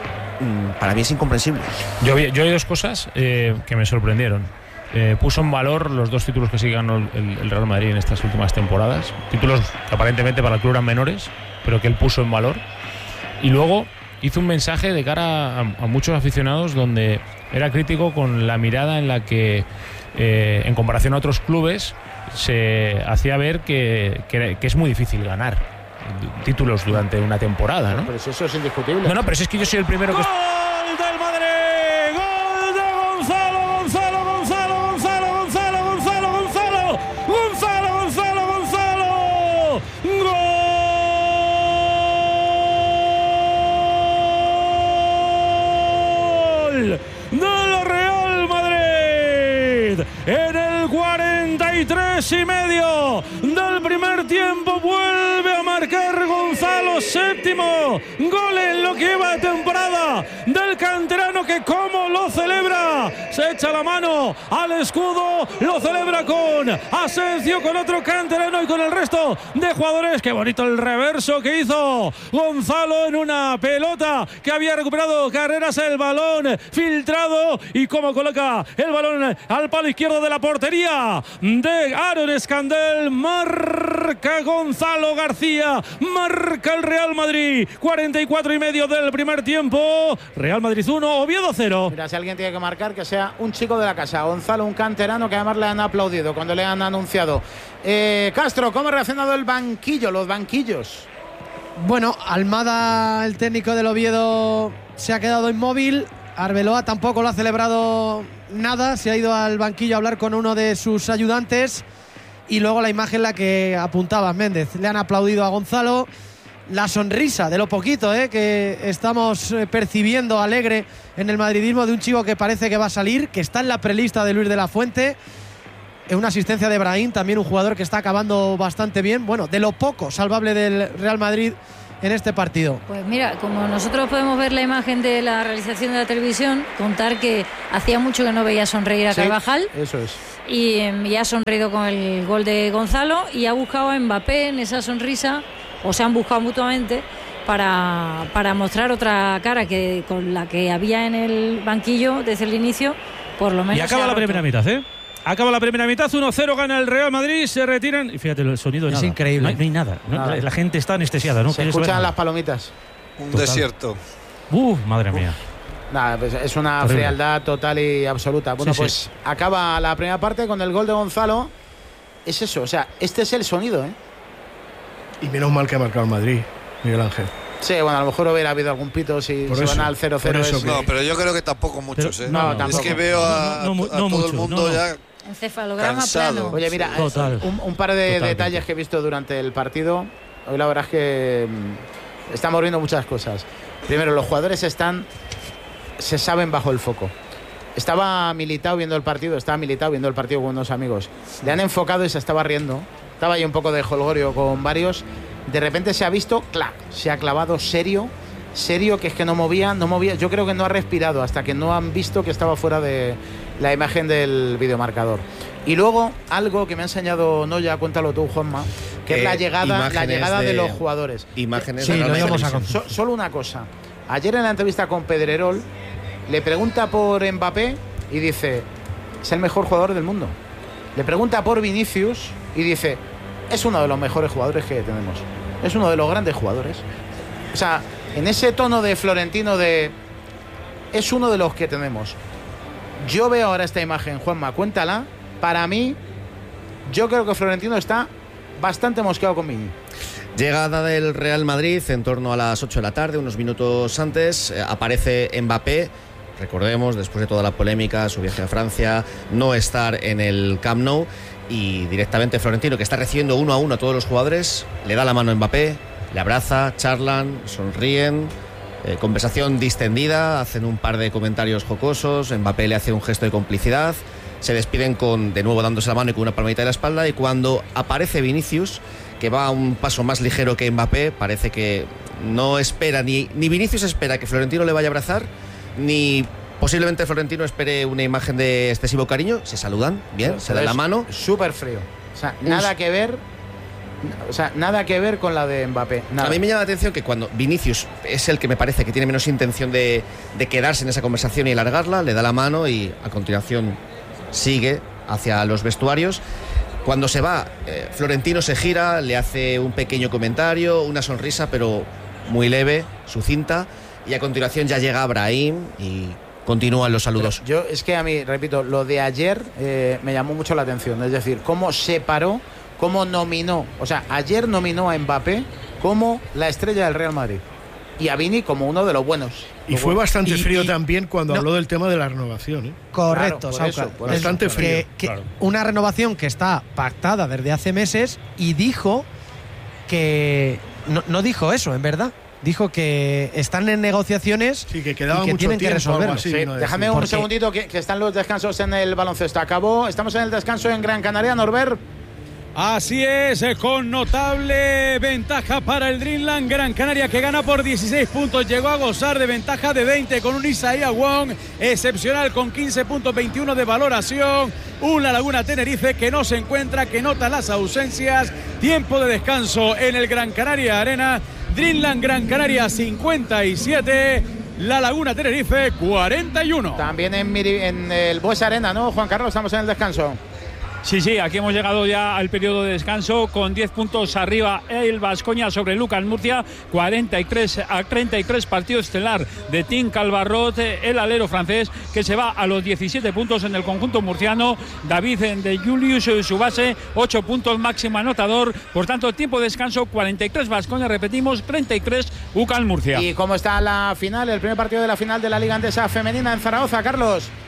mmm, para mí es incomprensible. Yo, yo hay dos cosas eh, que me sorprendieron. Eh, puso en valor los dos títulos que sí ganó el, el Real Madrid en estas últimas temporadas, títulos que aparentemente para el club eran menores, pero que él puso en valor. Y luego hizo un mensaje de cara a, a muchos aficionados donde era crítico con la mirada en la que, eh, en comparación a otros clubes, se hacía ver que, que, que es muy difícil ganar títulos durante una temporada, ¿no? Pero si eso es indiscutible. No, no, pero si es que yo soy el primero que... ¡Gol del Madrid! ¡Gol de Gonzalo! ¡Gonzalo, Gonzalo, Gonzalo, Gonzalo, Gonzalo, Gonzalo! ¡Gonzalo, Gonzalo, Gonzalo! ¡Gol! Del Real Madrid en el cuarenta y tres y medio del primer tiempo. Vuelve a marcar Gonzalo, séptimo gol en lo que va de temporada del canterano, que como lo celebra, se echa la mano al escudo, lo celebra con Asensio, con otro canterano y con el resto de jugadores. Qué bonito el reverso que hizo Gonzalo en una pelota que había recuperado Carreras, el balón filtrado, y cómo coloca el balón al palo izquierdo de la portería de Aaron Escandel. Marca Gonzalo García, marca el Real Madrid. cuarenta y cuatro y medio del primer tiempo. Real Madrid uno, Oviedo cero. Mira, si alguien tiene que marcar, que sea un chico de la casa, Gonzalo, un canterano, que además le han aplaudido cuando le han anunciado. Eh, Castro, ¿cómo ha reaccionado el banquillo, los banquillos? Bueno, Almada, el técnico del Oviedo, se ha quedado inmóvil. Arbeloa tampoco lo ha celebrado nada, se ha ido al banquillo a hablar con uno de sus ayudantes. Y luego la imagen la que apuntaba Méndez. Le han aplaudido a Gonzalo. La sonrisa de lo poquito ¿eh? que estamos percibiendo alegre en el madridismo de un chico que parece que va a salir, que está en la prelista de Luis de la Fuente. Una asistencia de Brahim, también un jugador que está acabando bastante bien. Bueno, de lo poco salvable del Real Madrid en este partido. Pues mira, como nosotros podemos ver la imagen de la realización de la televisión, contar que hacía mucho que no veía sonreír a Sí, Carvajal. eso es. Y, eh, y ha sonreído con el gol de Gonzalo y ha buscado a Mbappé en esa sonrisa, o se han buscado mutuamente para, para mostrar otra cara que con la que había en el banquillo desde el inicio, por lo menos. Y acaba se ha la roto. primera mitad, ¿eh? Acaba la primera mitad, uno cero gana el Real Madrid, se retiran. Y fíjate, el sonido Es nada. increíble. No hay, no hay nada, ¿no? Nada. La gente está anestesiada, ¿no? Se Quiere saber escuchan nada. las palomitas. Un Total. desierto. Uf, madre mía. Nada, pues es una Terrible. frialdad total y absoluta. Bueno, Sí, pues sí. acaba la primera parte con el gol de Gonzalo. Es eso, o sea, este es el sonido, ¿eh? Y menos mal que ha marcado el Madrid, Miguel Ángel. Sí, bueno, a lo mejor hubiera habido algún pito si Por se eso, van al cero cero. por eso es- que- No, pero yo creo que tampoco muchos, Pero- ¿eh? no, es tampoco. que veo a, No, no, no, a no todo mucho, el mundo no, no. ya Encefalograma Cansado. plano. Oye, mira, Total. un, un par de Totalmente. detalles que he visto durante el partido. Hoy la verdad es que mm, estamos viendo muchas cosas. Primero, los jugadores están, se saben bajo el foco. Estaba Militao viendo el partido, estaba Militao viendo el partido con unos amigos. Le han enfocado y se estaba riendo. Estaba ahí un poco de jolgorio con varios. De repente se ha visto, clac, se ha clavado serio, serio, que es que no movía, no movía. Yo creo que no ha respirado hasta que no han visto que estaba fuera de la imagen del videomarcador. Y luego, algo que me ha enseñado Noya, cuéntalo tú, Juanma, que es Eh, la llegada, la imágenes llegada de, de- los jugadores. Imágenes Sí, de lo Real íbamos Madrid. a So- solo una cosa. Ayer en la entrevista con Pedrerol le pregunta por Mbappé y dice, es el mejor jugador del mundo. Le pregunta por Vinicius y dice, es uno de los mejores jugadores que tenemos. Es uno de los grandes jugadores. O sea, en ese tono de Florentino de, es uno de los que tenemos. Yo veo ahora esta imagen, Juanma, cuéntala. Para mí, yo creo que Florentino está bastante mosqueado con Vini. Llegada del Real Madrid en torno a las ocho de la tarde, unos minutos antes, eh, aparece Mbappé. Recordemos, después de toda la polémica, su viaje a Francia, no estar en el Camp Nou, y directamente Florentino, que está recibiendo uno a uno a todos los jugadores, le da la mano a Mbappé, le abraza, charlan, sonríen, eh, conversación distendida, hacen un par de comentarios jocosos, Mbappé le hace un gesto de complicidad, se despiden con, de nuevo dándose la mano y con una palmadita de la espalda, y cuando aparece Vinicius, que va a un paso más ligero que Mbappé, parece que no espera, ni, ni Vinicius espera que Florentino le vaya a abrazar, ni posiblemente Florentino espere una imagen de excesivo cariño. Se saludan, bien, se dan la Es mano. Súper frío. O sea, nada que ver. O sea, nada que ver con la de Mbappé. Nada. A mí me llama la atención que cuando Vinicius es el que me parece que tiene menos intención de, de quedarse en esa conversación y alargarla, le da la mano y a continuación sigue hacia los vestuarios. Cuando se va, eh, Florentino se gira, le hace un pequeño comentario, una sonrisa, pero muy leve, sucinta, y a continuación ya llega Brahim y continúan los saludos. Yo, es que a mí, repito, lo de ayer eh, me llamó mucho la atención. Es decir, cómo separó, cómo nominó. O sea, ayer nominó a Mbappé como la estrella del Real Madrid. Y a Vini como uno de los buenos. Y fue bastante Y- frío y- también cuando no. habló del tema de la renovación, ¿eh? Correcto, Claro, por eso, Sauca. por Es Bastante que- frío. que claro. Una renovación que está pactada desde hace meses, y dijo que no, no dijo eso, en verdad. Dijo que están en negociaciones Sí, que quedaba y que mucho tienen que tiempo, algo resolverlo. así, Sí, no déjame decir. un Porque- segundito que, que están los descansos en el baloncesto. Acabó. Estamos en el descanso en Gran Canaria, Norbert. Así es, eh, con notable ventaja para el Dreamland. Gran Canaria, que gana por dieciséis puntos, llegó a gozar de ventaja de veinte con un Isaiah Wong excepcional con quince puntos, veintiuno de valoración. Un La Laguna Tenerife que no se encuentra, que nota las ausencias. Tiempo de descanso en el Gran Canaria Arena. Dreamland Gran Canaria cincuenta y siete, La Laguna Tenerife cuarenta y uno. También en, Miri- en el Bues Arena, ¿no, Juan Carlos? Estamos en el descanso. Sí, sí, aquí hemos llegado ya al periodo de descanso con diez puntos arriba el Baskonia sobre Lucas Murcia, cuarenta y tres a treinta y tres, partido estelar de Tim Calvarrot, el alero francés, que se va a los diecisiete puntos en el conjunto murciano. David de Julius, su base, ocho puntos, máximo anotador. Por tanto, tiempo de descanso, cuarenta y tres Baskonia, repetimos, treinta y tres UCAM Murcia. ¿Y cómo está la final, el primer partido de la final de la Liga Andesa Femenina en Zaragoza, Carlos?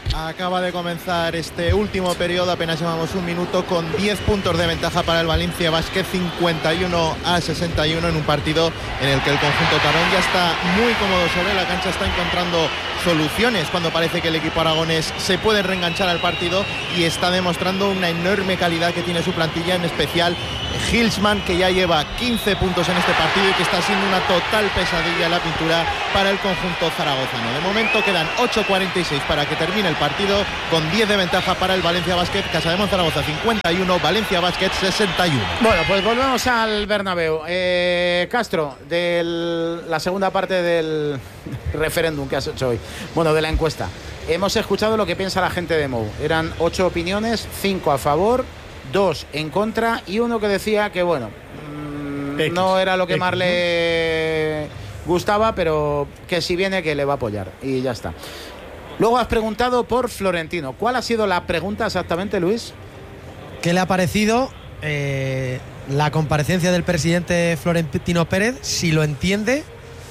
Acaba de comenzar este último periodo, apenas llevamos un minuto, con diez puntos de ventaja para el Valencia Basket, cincuenta y uno a sesenta y uno en un partido en el que el conjunto tarón ya está muy cómodo sobre la cancha, está encontrando soluciones cuando parece que el equipo aragonés se puede reenganchar al partido y está demostrando una enorme calidad que tiene su plantilla, en especial Hilsman, que ya lleva quince puntos en este partido y que está siendo una total pesadilla en la pintura para el conjunto zaragozano. De momento quedan ocho cuarenta y seis para que termine el partido, con diez de ventaja para el Valencia Basket. Casademón Zaragoza cincuenta y uno, Valencia Basket sesenta y uno. Bueno, pues volvemos al Bernabéu. Eh, Castro, de la segunda parte del referéndum que has hecho hoy, bueno, de la encuesta. Hemos escuchado lo que piensa la gente de Mou. Eran ocho opiniones, cinco a favor, dos en contra y uno que decía que, bueno, mmm, X, no era lo que X, más le gustaba, pero que si viene que le va a apoyar y ya está. Luego has preguntado por Florentino. ¿Cuál ha sido la pregunta exactamente, Luis? ¿Qué le ha parecido eh, la comparecencia del presidente Florentino Pérez? Si lo entiende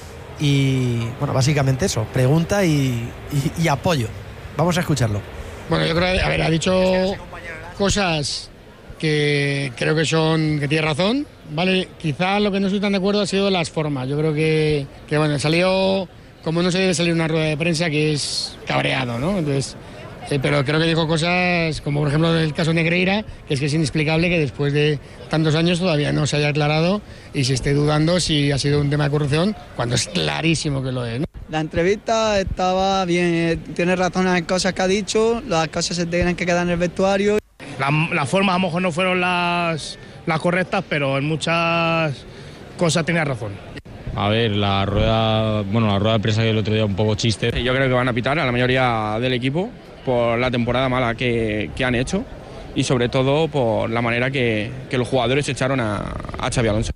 y, bueno, básicamente eso, pregunta y, y, y apoyo. Vamos a escucharlo. Bueno, yo creo que, a ver, ha dicho cosas que creo que son, que tiene razón, ¿vale? Quizás lo que no estoy tan de acuerdo ha sido las formas. Yo creo que, que bueno, salió como no se debe salir una rueda de prensa, que es cabreado, ¿no? Entonces, eh, pero creo que dijo cosas como, por ejemplo, el caso Negreira, que es que es inexplicable que después de tantos años todavía no se haya aclarado y se esté dudando si ha sido un tema de corrupción, cuando es clarísimo que lo es, ¿no? La entrevista estaba bien, eh, tiene razón en las cosas que ha dicho, las cosas se tienen que quedar en el vestuario. La, las formas a lo mejor no fueron las, las correctas, pero en muchas cosas tenía razón. A ver, la rueda, bueno, la rueda de prensa que el otro día un poco chiste. Yo creo que van a pitar a la mayoría del equipo por la temporada mala que, que han hecho y sobre todo por la manera que, que los jugadores echaron a, a Xabi Alonso.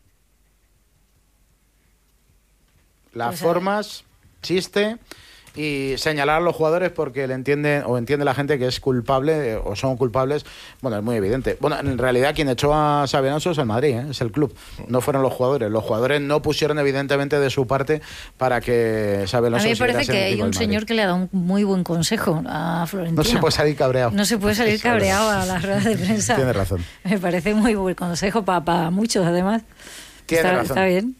Las pues formas, chiste y señalar a los jugadores porque le entienden o entiende la gente que es culpable o son culpables. Bueno, es muy evidente. Bueno, en realidad quien echó a Xabi Alonso es el Madrid, ¿eh? Es el club, no fueron los jugadores. Los jugadores no pusieron evidentemente de su parte para que Xabi Alonso. A mí me parece que hay un señor que le ha dado un muy buen consejo a Florentino. No se puede salir cabreado. No se puede salir cabreado a las ruedas de prensa. Tiene razón. Me parece muy buen consejo para, para muchos, además. Tiene está, razón. Está bien.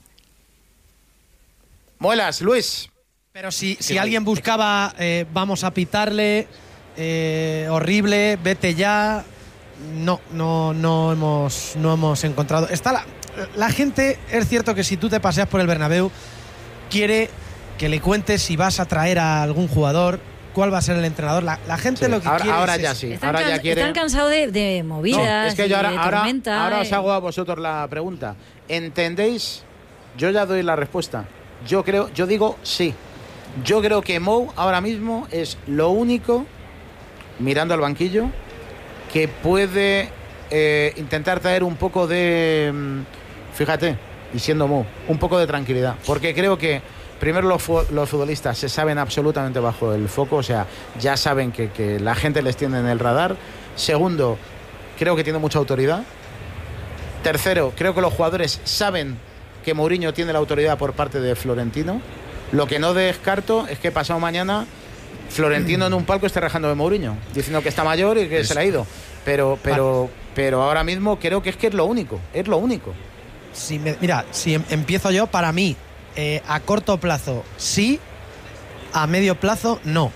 Muelas, Luis. Pero si, si alguien buscaba, eh, vamos a pitarle, eh, horrible, vete ya, no, no, no hemos, no hemos encontrado. Está la, la gente, es cierto que si tú te paseas por el Bernabéu, quiere que le cuentes si vas a traer a algún jugador, cuál va a ser el entrenador. La, la gente sí, lo que ahora, quiere ahora es ya eso. sí, Están, ahora ya quiere... están cansados de, de movidas, no, es que yo ahora, y de ahora, tormenta. Ahora os eh. hago a vosotros la pregunta. ¿Entendéis? Yo ya doy la respuesta. Yo creo, yo digo sí. Yo creo que Mou ahora mismo es lo único, mirando al banquillo, que puede eh, intentar traer un poco de, fíjate, y siendo Mou, un poco de tranquilidad. Porque creo que primero los, los futbolistas se saben absolutamente bajo el foco, o sea, ya saben que, que la gente les tiene en el radar. Segundo, creo que tiene mucha autoridad. Tercero, creo que los jugadores saben que Mourinho tiene la autoridad por parte de Florentino. Lo que no descarto es que pasado mañana Florentino en un palco esté rajando de Mourinho, diciendo que está mayor y que es... se le ha ido. Pero, pero, pero ahora mismo creo que es que es lo único, es lo único. Si me, mira, si em, empiezo yo, para mí, eh, a corto plazo sí, a medio plazo no.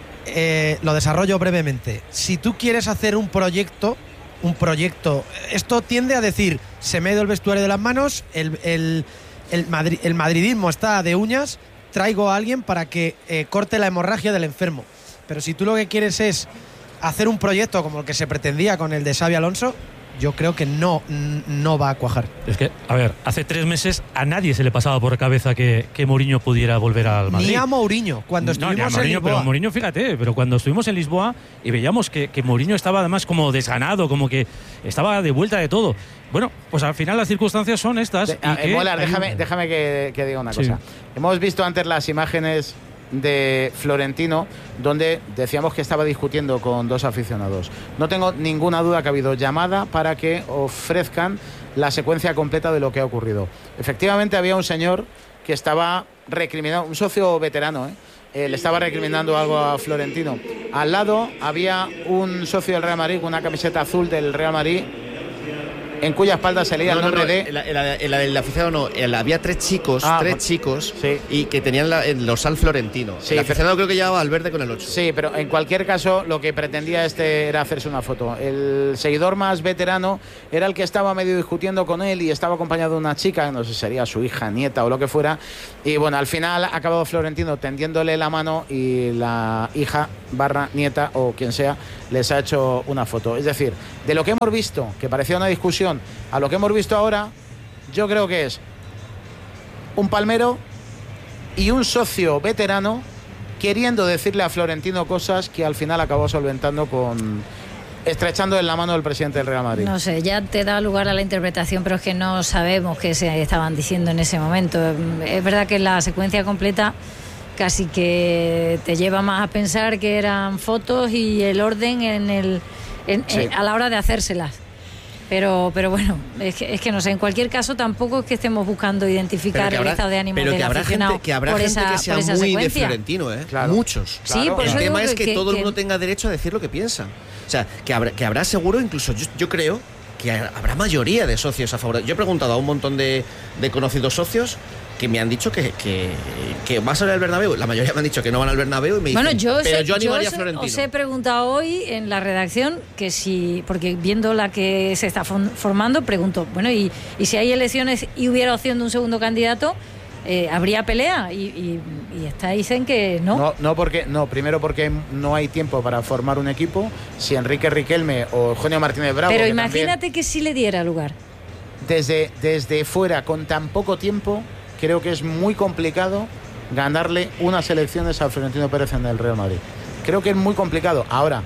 Eh, lo desarrollo brevemente. Si tú quieres hacer un proyecto, un proyecto, esto tiende a decir, se me ha ido el vestuario de las manos, el, el, el, madri, el madridismo está de uñas, traigo a alguien para que eh, corte la hemorragia del enfermo. Pero si tú lo que quieres es hacer un proyecto como el que se pretendía con el de Xabi Alonso, yo creo que no, no va a cuajar. Es que, a ver, hace tres meses a nadie se le pasaba por la cabeza que, que Mourinho pudiera volver al Madrid. Ni a Mourinho, cuando estuvimos no, ni a Mourinho, en Lisboa. Pero Mourinho, fíjate, pero cuando estuvimos en Lisboa y veíamos que, que Mourinho estaba además como desganado, como que estaba de vuelta de todo. Bueno, pues al final las circunstancias son estas. De, y a, que Molar, hay... déjame, déjame que, que diga una sí. cosa. Hemos visto antes las imágenes de Florentino, donde decíamos que estaba discutiendo con dos aficionados. No tengo ninguna duda que ha habido llamada para que ofrezcan la secuencia completa de lo que ha ocurrido. Efectivamente había un señor que estaba recriminado, un socio veterano, ¿eh? eh, le estaba recriminando algo a Florentino. Al lado había un socio del Real Madrid con una camiseta azul del Real Madrid, en cuya espalda se leía no, el nombre no, no, de... En la, en la, en la del aficionado no, en la, había tres chicos, Ah, tres pues, chicos, sí. y que tenían la, en los al Florentino. Sí, el aficionado pero- creo que llevaba al verde con el ocho. Sí, pero en cualquier caso lo que pretendía este era hacerse una foto. El seguidor más veterano era el que estaba medio discutiendo con él y estaba acompañado de una chica, no sé si sería su hija, nieta o lo que fuera. Y bueno, al final ha acabado Florentino tendiéndole la mano y la hija barra nieta o quien sea les ha hecho una foto. Es decir, de lo que hemos visto, que parecía una discusión, a lo que hemos visto ahora, yo creo que es un palmero y un socio veterano queriendo decirle a Florentino cosas que al final acabó solventando con estrechando en la mano del presidente del Real Madrid. No sé, ya te da lugar a la interpretación, pero es que no sabemos qué se estaban diciendo en ese momento. Es verdad que la secuencia completa casi que te lleva más a pensar que eran fotos y el orden en el en, Sí. en- a la hora de hacérselas. Pero, pero bueno, es que, es que no sé, en cualquier caso tampoco es que estemos buscando identificar Pero que el habrá- estado de ánimo pero del que habrá aficionado gente que habrá por gente esa, que sea por esa muy de secuencia. Florentino, ¿eh? Claro. Muchos. Sí, por el eso tema digo es que, que- todo el que- mundo tenga derecho a decir lo que piensa. O sea, que habrá, que habrá seguro, incluso yo, yo creo que habrá mayoría de socios a favor. Yo he preguntado a un montón de, de conocidos socios que me han dicho que, que, que vas a ir al Bernabéu. La mayoría me han dicho que no van al Bernabéu y me Bueno, dicen, yo, pero sé- yo animaría os- a Florentino. os he preguntado hoy en la redacción que si, porque viendo la que se está fon- formando, pregunto, bueno, y, y si hay elecciones y hubiera opción de un segundo candidato, eh, ¿habría pelea? Y, y, y está, dicen que no. No, no, porque, no, primero porque no hay tiempo para formar un equipo. Si Enrique Riquelme o Eugenio Martínez Bravo, Pero que imagínate también, que si le diera lugar. desde, desde fuera, con tan poco tiempo, creo que es muy complicado ganarle unas elecciones a Florentino Pérez en el Real Madrid. Creo que es muy complicado. Ahora,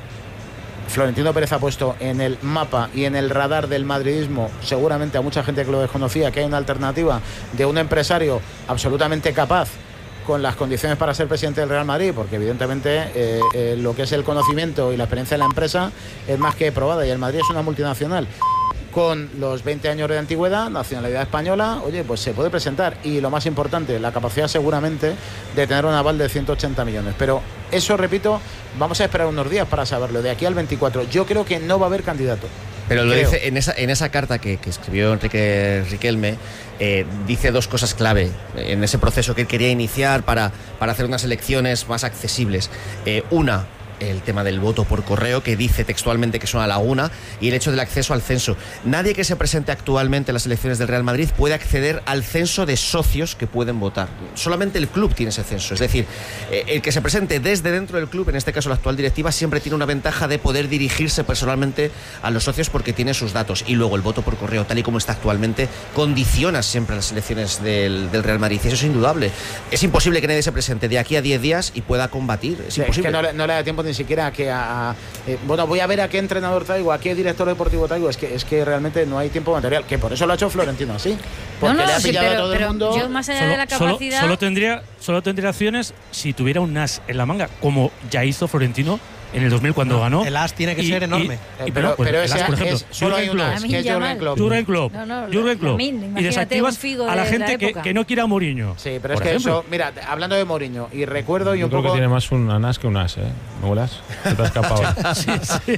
Florentino Pérez ha puesto en el mapa y en el radar del madridismo, seguramente a mucha gente que lo desconocía, que hay una alternativa de un empresario absolutamente capaz con las condiciones para ser presidente del Real Madrid, porque evidentemente eh, eh, lo que es el conocimiento y la experiencia de la empresa es más que probada, y el Madrid es una multinacional con los veinte años de antigüedad, nacionalidad española, oye, pues se puede presentar. Y lo más importante, la capacidad seguramente de tener un aval de ciento ochenta millones. Pero eso, repito, vamos a esperar unos días para saberlo. De aquí al veinticuatro, yo creo que no va a haber candidato. Pero lo Creo. dice en esa, en esa carta que, que escribió Enrique Riquelme, eh, dice dos cosas clave en ese proceso que él quería iniciar para, para hacer unas elecciones más accesibles. Eh, una, el tema del voto por correo, que dice textualmente que es una laguna, y el hecho del acceso al censo. Nadie que se presente actualmente en las elecciones del Real Madrid puede acceder al censo de socios que pueden votar. Solamente el club tiene ese censo. Es decir, eh, el que se presente desde dentro del club, en este caso la actual directiva, siempre tiene una ventaja de poder dirigirse personalmente a los socios porque tiene sus datos. Y luego el voto por correo, tal y como está actualmente, condiciona siempre las elecciones del, del Real Madrid. Y eso es indudable. Es imposible que nadie se presente de aquí a diez días y pueda combatir. Es Sí, imposible. que no le, no le da tiempo ni siquiera a que a, a, eh, bueno, voy a ver a qué entrenador traigo, a qué director deportivo traigo. Es que es que realmente no hay tiempo material, que por eso lo ha hecho Florentino así, porque no, no, le ha sí, pillado pero, a todo el pero mundo. yo más allá Solo, de la solo- capacidad. solo tendría, solo tendría acciones si tuviera un as en la manga, como ya hizo Florentino en el dos mil cuando No, ganó. el as tiene que Y- ser y- enorme. y- Eh, pero, pero- pues, pero el ese as, por ejemplo, es- solo hay Jürgen un Klopp. as, que es Jürgen Klopp. Jürgen Klopp. No, no, Jürgen Klopp. Lamin, Y imagínate desactivas un Figo a la de gente la que, época. que no quiera a Mourinho. Sí, pero es por que ejemplo. eso, mira, hablando de Mourinho, y recuerdo y Yo un creo poco. que tiene más un anás que un as, ¿eh? ¿Me vuelas? Se te ha escapado. Sí,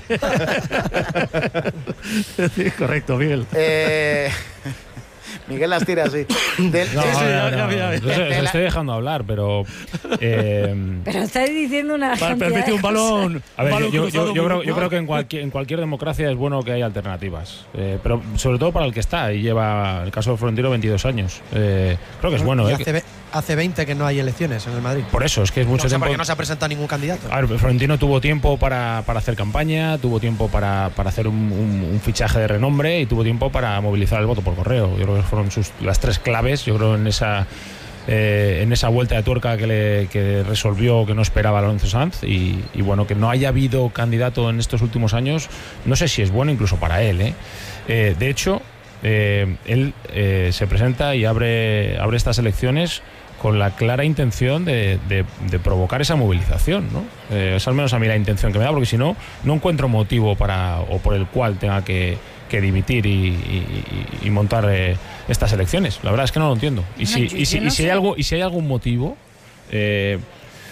sí. Sí, correcto, Miguel. Eh, Miguel las tira así. Del- No, sí, sí, no, ya, no, ya, ya. no, se- se estoy dejando hablar, pero. eh, Pero estáis diciendo una. Para cantidad permitir de un balón. A ver, un yo, balón yo- cruzado yo- yo muy creo, yo mal. creo que en cualquier, en cualquier democracia es bueno que haya alternativas, eh, pero sobre todo para el que está y lleva, el caso de Florentino, veintidós años. Eh, creo que es bueno. Y eh, hace, que- ve- hace veinte que no hay elecciones en el Madrid. por eso, es que es mucho No sé tiempo. por qué no se ha presentado ningún candidato. A ver, Florentino tuvo tiempo para, para hacer campaña, tuvo tiempo para, para hacer un, un- un fichaje de renombre y tuvo tiempo para movilizar el voto por correo. Yo creo que fueron sus, las tres claves, yo creo, en esa eh, en esa vuelta de tuerca que, le, que resolvió, que no esperaba Alonso Sanz. Y, y bueno, que no haya habido candidato en estos últimos años, no sé si es bueno incluso para él. ¿eh? Eh, de hecho, eh, él eh, se presenta y abre, abre estas elecciones con la clara intención de, de- de provocar esa movilización, ¿no? Eh, es al menos a mí la intención que me da, porque si no, no encuentro motivo para o por el cual tenga que, que dimitir y, y- y- y montar eh, estas elecciones. La verdad es que no lo entiendo. Y No, si, yo- y si, yo no y si hay sé. algo, y si hay algún motivo, eh,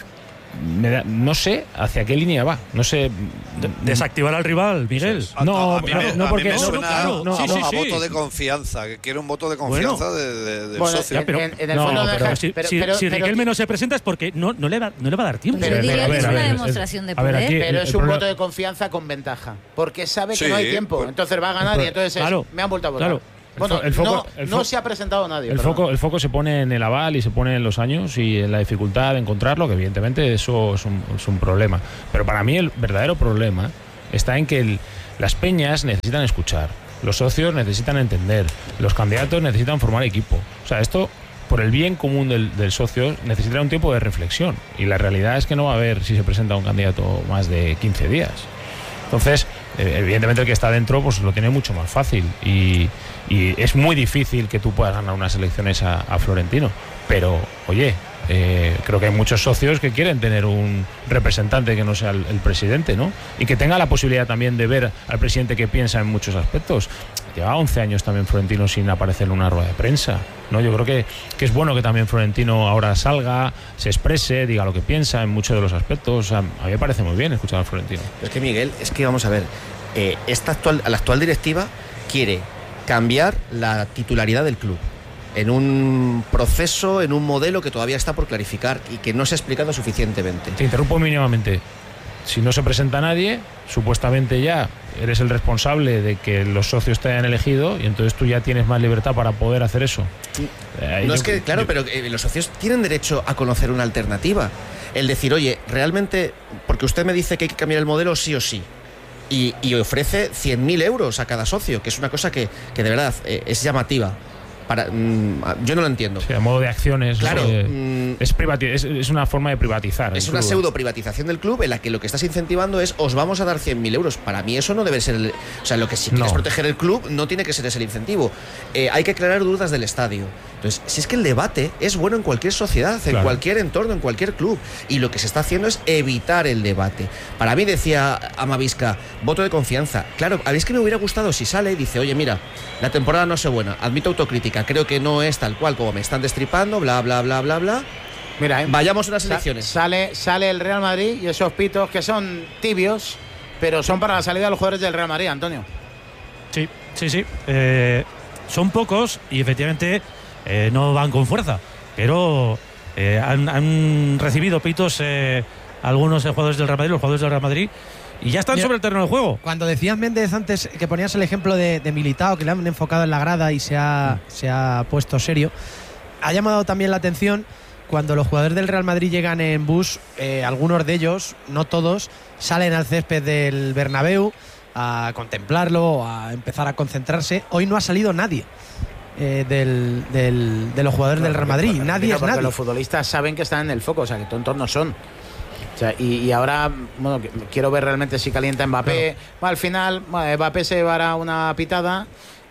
me da, no sé hacia qué línea va. No sé. Desactivar al rival, Miguel. No, a mí no, me, no, a porque mí me no, suena claro, no, a, sí, sí, a sí. voto de confianza, que quiere un voto de confianza Bueno. de, de, del Bueno, socio. en- Pero, en- en el no, fondo pero deja- si, pero- si- pero- si pero- Riquelme no se presenta es porque no, no, le, va, no le va a dar tiempo. Pero Pero, diría a que ver, es a una ver, es- demostración de a ver, poder. aquí- Pero el es un problema- voto de confianza con ventaja. Porque sabe que Sí, no hay tiempo. pues- Entonces va a ganar y entonces es, Claro, me han vuelto a votar. claro. Bueno, El fo- el foco- no, el no fo- se ha presentado nadie. El perdón. foco, el foco se pone en el aval y se pone en los años y en la dificultad de encontrarlo, que evidentemente eso es un, es un problema. Pero para mí el verdadero problema está en que el- las peñas necesitan escuchar, los socios necesitan entender, los candidatos necesitan formar equipo. O sea, esto, por el bien común del, del socio, necesitará un tiempo de reflexión. Y la realidad es que no va a haber, si se presenta un candidato, más de quince días. Entonces, eh, evidentemente el que está dentro pues lo tiene mucho más fácil y, y es muy difícil que tú puedas ganar unas elecciones a, a Florentino. Pero, oye, eh, creo que hay muchos socios que quieren tener un representante que no sea el, el presidente, ¿no? Y que tenga la posibilidad también de ver al presidente que piensa en muchos aspectos. Lleva once años también Florentino sin aparecer en una rueda de prensa, ¿no? Yo creo que, que es bueno que también Florentino ahora salga, se exprese, diga lo que piensa en muchos de los aspectos. O sea, a mí me parece muy bien escuchar a Florentino. Es que Miguel, es que vamos a ver, eh, esta actual, la actual directiva quiere cambiar la titularidad del club en un proceso, en un modelo que todavía está por clarificar y que no se ha explicado suficientemente. Te interrumpo mínimamente. Si no se presenta nadie, supuestamente ya eres el responsable de que los socios te hayan elegido y entonces tú ya tienes más libertad para poder hacer eso. Eh, No yo- es que, claro, yo- pero eh, los socios tienen derecho a conocer una alternativa. El decir, oye, realmente, porque usted me dice que hay que cambiar el modelo sí o sí. Y, y ofrece cien mil euros a cada socio, que es una cosa que, que de verdad eh, es llamativa. Para, mm, yo no lo entiendo. Sí, a modo de acciones. Claro, eh, mm, es, privati- es, es una forma de privatizar. Es el una club. pseudo privatización del club en la que lo que estás incentivando es os vamos a dar cien mil euros. Para mí eso no debe ser el, o sea, lo que si quieres No. proteger el club no tiene que ser ese el incentivo. Eh, hay que aclarar dudas del estadio. Entonces, si es que el debate es bueno en cualquier sociedad, en Claro. cualquier entorno, en cualquier club, y lo que se está haciendo es evitar el debate. Para mí, decía Amavisca, voto de confianza. Claro, a mí es que me hubiera gustado si sale y dice, oye, mira, la temporada no es buena, admito autocrítica, creo que no es tal cual como me están destripando, bla, bla, bla, bla, bla. Mira, eh, Vayamos a unas sa- elecciones. Sale, sale el Real Madrid y esos pitos que son tibios, pero son para la salida de los jugadores del Real Madrid, Antonio. Sí, sí, sí. Eh, son pocos y efectivamente eh, no van con fuerza. Pero eh, han, han recibido pitos eh, algunos jugadores del Real Madrid, los jugadores del Real Madrid, y ya están Mira, sobre el terreno de juego. Cuando decías, Méndez, antes que ponías el ejemplo de, de Militao, que le han enfocado en la grada y se ha, se ha puesto serio, ha llamado también la atención cuando los jugadores del Real Madrid llegan en bus, eh, algunos de ellos, no todos, salen al césped del Bernabéu a contemplarlo, a empezar a concentrarse. Hoy no ha salido nadie eh, del, del- de los jugadores del Real Madrid. Porque- Nadie es porque nadie. los futbolistas saben que están en el foco, o sea, que tontos no son. O sea, y, y ahora, bueno, que- quiero ver realmente si calienta Mbappé. Bueno, al final, bueno, Mbappé se llevará una pitada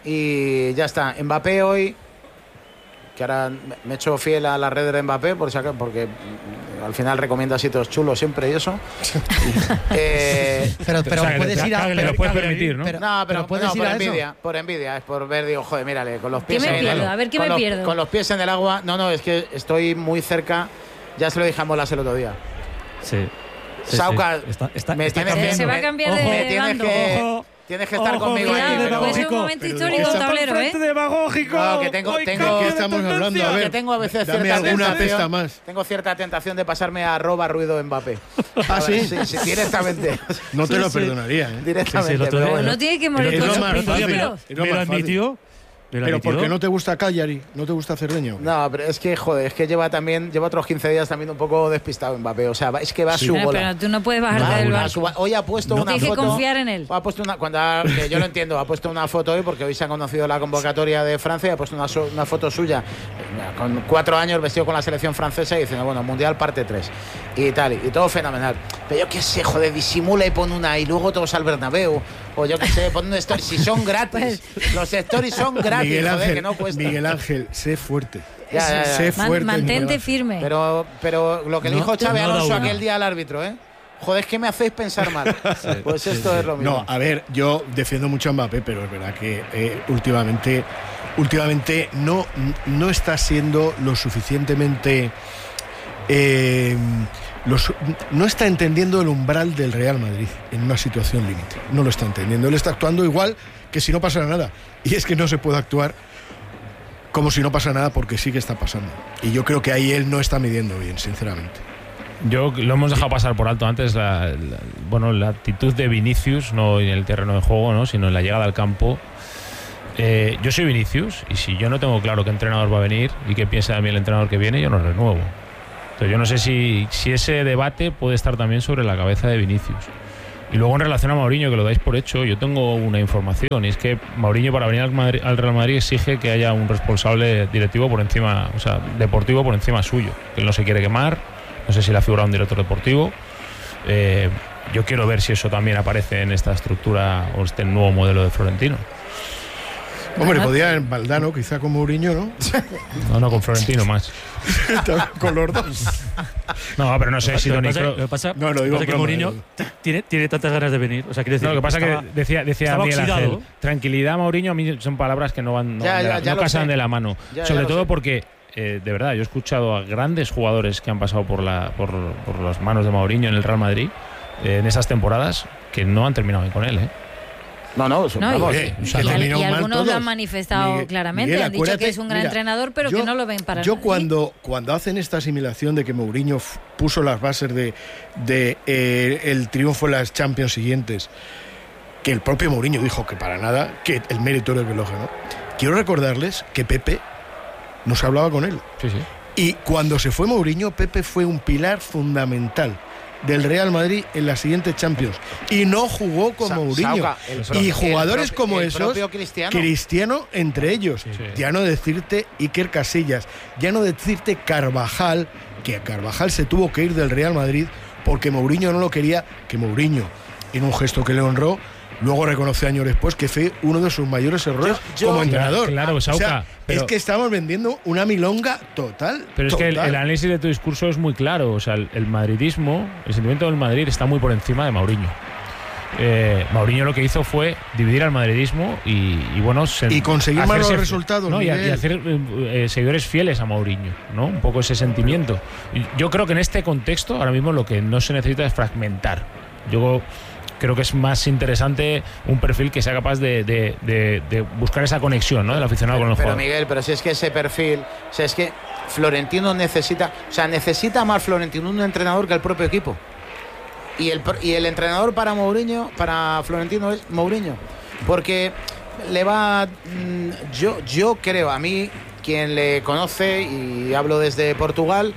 y ya está. Mbappé hoy, que ahora me- me he hecho fiel a las redes de Mbappé, por si acaso, porque mm, al final recomienda sitios chulos siempre y eso. Eh, Pero, pero O sea, que puedes le- ir a. que le pero- puedes permitir, ¿no? pero- no, pero, pero puedes no, ir por a eso. envidia, por envidia, es por ver, digo, joder, mírale, con los ¿Qué pies me en el pierdo? A ver, ¿qué con me los- pierdo? Con los pies en el agua. No, no, es que estoy muy cerca. Ya se lo dije a Molas el otro día. Sí. sí, Sauca, sí. Está, está, me está tienes que, cambiando. Se va a me- cambiar de- me de tienes bando. que, Ojo. tienes que estar Ojo, conmigo cuidado, ahí. de pero- Pues es un demagógico. momento Pero histórico ¿de qué del está- tablero, ¿eh? demagógico. No, que tengo- Hoy tengo- cambio ¿De qué de estamos tendencia. hablando? A ver, que tengo a veces dame cierta alguna tentación, pista más. Tengo cierta tentación de pasarme a arroba ruido Mbappé. ¿Ah, sí? sí, sí, directamente. No te Sí, lo sí. perdonaría, ¿eh? Directamente. Sí, sí, el otro pero día- bueno. No tiene que morir Es con lo sus más fácil. principios. Es lo Me lo más fácil. admitió. Me lo Pero admitió. porque no te gusta Cagliari, no te gusta Cerdeño. No, pero es que, joder, es que lleva también, lleva otros quince días también un poco despistado Mbappé. O sea, va- es que va a su Pero, bola. pero tú no puedes bajarte Va del a su- barco. Hoy ha puesto No. una Tienes que foto. confiar en él. Ha puesto una, cuando ha- que yo lo entiendo, ha puesto una foto hoy porque hoy se ha conocido la convocatoria de Francia y ha puesto una, so- una foto suya eh, con cuatro años vestido con la selección francesa y diciendo, bueno, Mundial parte tres y tal, y todo fenomenal. Pero yo qué sé, joder, disimula y pone una y luego todos al Bernabéu. O yo qué sé, pon un story. Si son gratis, los stories son gratis, Miguel joder, Ángel, que no cuesta. Miguel Ángel, sé fuerte. Ya, ya, ya. Sé Man- fuerte. mantente Miguel. firme. Pero, pero lo que No, dijo Xavi no da Alonso una. aquel día al árbitro, ¿eh? Joder, es que me hacéis pensar mal. Pues esto es lo mismo. No, a ver, yo defiendo mucho a Mbappé, pero es verdad que eh, últimamente, últimamente no, no está siendo lo suficientemente eh, Los, no está entendiendo el umbral del Real Madrid en una situación límite. No lo está entendiendo. Él está actuando igual que si no pasara nada. Y es que no se puede actuar como si no pasa nada porque sí que está pasando. Y yo creo que ahí él no está midiendo bien, sinceramente. Yo lo hemos dejado pasar por alto antes, la, la, bueno, la actitud de Vinicius, no en el terreno de juego, ¿no? sino en la llegada al campo. Eh, yo soy Vinicius y si yo no tengo claro qué entrenador va a venir y qué piensa de mí el entrenador que viene, yo no renuevo. Entonces yo no sé si, si ese debate puede estar también sobre la cabeza de Vinicius. Y luego en relación a Mourinho, que lo dais por hecho, yo tengo una información, y es que Mourinho para venir al, Madrid, al Real Madrid exige que haya un responsable directivo por encima, o sea, deportivo por encima suyo, que él no se quiere quemar, no sé si le ha figurado un director deportivo. Eh, yo quiero ver si eso también aparece en esta estructura o este nuevo modelo de Florentino. Hombre, podía en Valdano, quizá con Mourinho, ¿no? No, no, con Florentino más. Con los dos. No, pero no sé si Toni Lo que pasa, no, no, digo pasa que Mourinho tiene, tiene tantas ganas de venir. O sea, quiere decir, no, lo que pasa es estaba, que decía, decía Miguel Ángel, tranquilidad, Mourinho, a mí son palabras que no van, no, ya, van de, ya, la, ya no casan sé. de la mano. Ya, Sobre ya todo sé. porque, eh, de verdad, yo he escuchado a grandes jugadores que han pasado por, la, por, por las manos de Mourinho en el Real Madrid, eh, en esas temporadas, que no han terminado bien con él, ¿eh? No, no, No, vamos, y, eh, y, o sea, y, terminó y mal algunos lo todos. han manifestado Miguel, claramente, Miguel, han dicho acuérdate, que es un gran mira, entrenador, pero yo, que no lo ven para Yo nada. cuando, cuando hacen esta asimilación de que Mourinho f- puso las bases de, de eh, el triunfo en las Champions siguientes, que el propio Mourinho dijo que para nada, que el mérito era el que lo ganó. Quiero recordarles que Pepe no se hablaba con él. Sí, sí. Y cuando se fue Mourinho, Pepe fue un pilar fundamental del Real Madrid en la siguiente Champions y no jugó con Sa- Mourinho. Sauca, el pro- Y jugadores el propio- como el esos, propio Cristiano. Cristiano entre ellos. Sí, sí. Ya no decirte Iker Casillas, ya no decirte Carvajal, que a Carvajal se tuvo que ir del Real Madrid porque Mourinho no lo quería, que Mourinho, en un gesto que le honró, luego reconoció años después que fue uno de sus mayores errores Yo- yo- como entrenador. Claro, O sea, Sauca, pero- es que estamos vendiendo una milonga total. Pero es que el, total. el análisis de tu discurso es muy claro. O sea, el, el madridismo, el sentimiento del Madrid está muy por encima de Mourinho. Eh, Mourinho lo que hizo fue dividir al madridismo y, y bueno, se- Y conseguir malos hacerse- resultados, ¿no? y, a- Miguel. y hacer eh, eh, seguidores fieles a Mourinho, ¿no? Un poco ese sentimiento. Y yo creo que en este contexto ahora mismo lo que no se necesita es fragmentar. Yo creo que es más interesante un perfil que sea capaz de, de- de- de buscar esa conexión, ¿no? Del aficionado Pero, con el pero jugador. Miguel, pero si es que ese perfil, o sea, es que Florentino necesita, o sea, necesita más Florentino un entrenador que el propio equipo. Y el, pro- y el entrenador para Mourinho, para Florentino es Mourinho, porque le va, mm, yo, yo creo, a mí, quien le conoce, y hablo desde Portugal,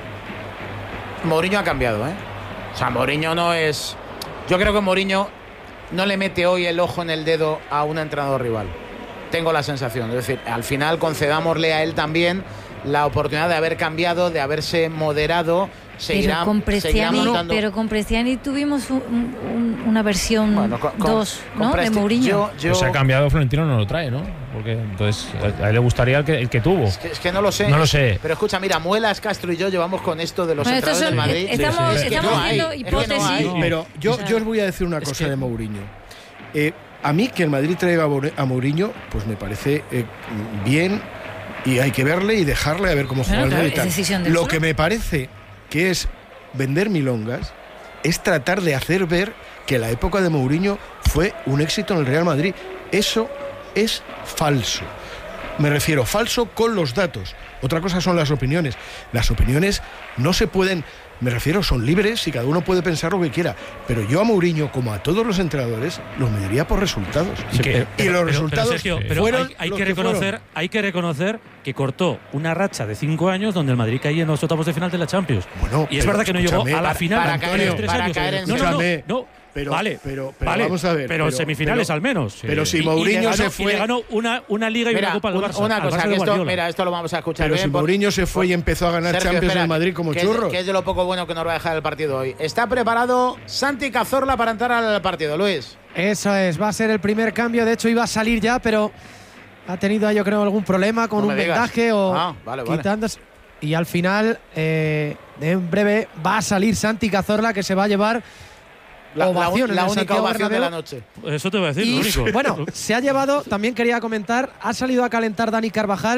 Mourinho ha cambiado, ¿eh? O sea, Mourinho no es, yo creo que Mourinho no le mete hoy el ojo en el dedo a un entrenador rival. Tengo la sensación, es decir, al final concedámosle a él también la oportunidad de haber cambiado, de haberse moderado. Seguirá, pero, con seguirá Prestiani, montando. pero con Prestiani tuvimos un- un- una versión Bueno, con- con- dos, con ¿no? De Presti- Mourinho. yo- yo- Pues se ha cambiado, Florentino no lo trae, ¿no? Porque entonces a a él le gustaría el que, el que tuvo. Es que, es que no lo sé. No lo sé. Pero escucha, mira, Muelas, Castro y yo llevamos con esto de los Bueno, estos entrenadores son- del Madrid. estamos- Es que estamos no hay, viendo es que no hipótesis. hay. Sí, pero yo, O sea, yo os voy a decir una es cosa que- de Mourinho. Eh, a mí que el Madrid traiga a More- a Mourinho, pues me parece eh, bien y hay que verle y dejarle a ver cómo juega Bueno, el claro, Madrid. y es tal. decisión del Lo club. que me parece que es vender milongas es tratar de hacer ver que la época de Mourinho fue un éxito en el Real Madrid. Eso es falso. Me refiero, falso con los datos. Otra cosa son las opiniones. Las opiniones no se pueden, me refiero, son libres y cada uno puede pensar lo que quiera. Pero yo a Mourinho, como a todos los entrenadores, los mediría por resultados. Sí, que- y los Pero- pero, resultados Sergio, pero fueron hay, hay los que que reconocer, fueron. hay que reconocer que cortó una racha de cinco años donde el Madrid caía en los octavos de final de la Champions. Bueno, y es pero verdad que no llegó escúchame, a la para- final para de caer- los tres para años. caer en no, no, no, Escúchame, no. Pero, vale, pero, pero vale, vamos a ver. pero pero- semifinales pero- al menos. Pero si Y- y Mourinho le ganó- se y fue. le ganó una, una liga y Mira, una copa al un- Barça. una al cosa, Barça que de esto, Guardiola. mira, esto lo vamos a escuchar Pero bien. si por- Mourinho se fue y empezó a ganar Sergio, Champions espera, en Madrid como que es- churros. que es de lo poco bueno que nos va a dejar el partido hoy. Está preparado Santi Cazorla para entrar al partido, Luis. Eso es, va a ser el primer cambio. De hecho, iba a salir ya, pero ha tenido, yo creo, algún problema con No un me digas. vendaje o Ah, vale, vale. quitándose. Y al final, eh, en breve, va a salir Santi Cazorla, que se va a llevar La, la- ovación en la el única Santiago ovación de la Bernabéu. noche. Eso te voy a decir, Y lo único. bueno, se ha llevado, también quería comentar, ha salido a calentar Dani Carvajal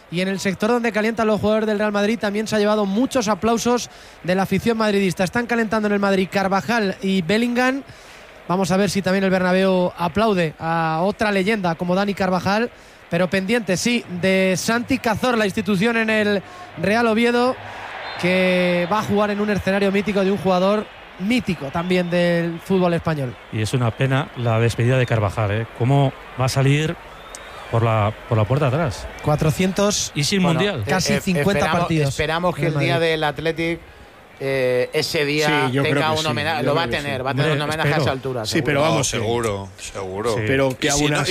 y en el sector donde calientan los jugadores del Real Madrid también se ha llevado muchos aplausos de la afición madridista. Están calentando en el Madrid Carvajal y Bellingham. Vamos a ver si también el Bernabéu aplaude a otra leyenda como Dani Carvajal, pero pendiente, sí, de Santi Cazorla, institución en el Real Oviedo, que va a jugar en un escenario mítico de un jugador mítico también del fútbol español. Y es una pena la despedida de Carvajal, ¿eh? ¿Cómo va a salir por la, por la puerta de atrás? cuatrocientos y sin Bueno, mundial. eh, Casi eh, cincuenta esperamos, partidos. Esperamos que en el día Madrid. del Athletic eh, ese día Sí, yo creo tenga que un sí, homenaje. yo Lo va a creo que tener, sí. va a tener Hombre, un homenaje a espero. esa altura. Sí, seguro. pero No, vamos, seguro, seguro. Pero que Y si aún no- así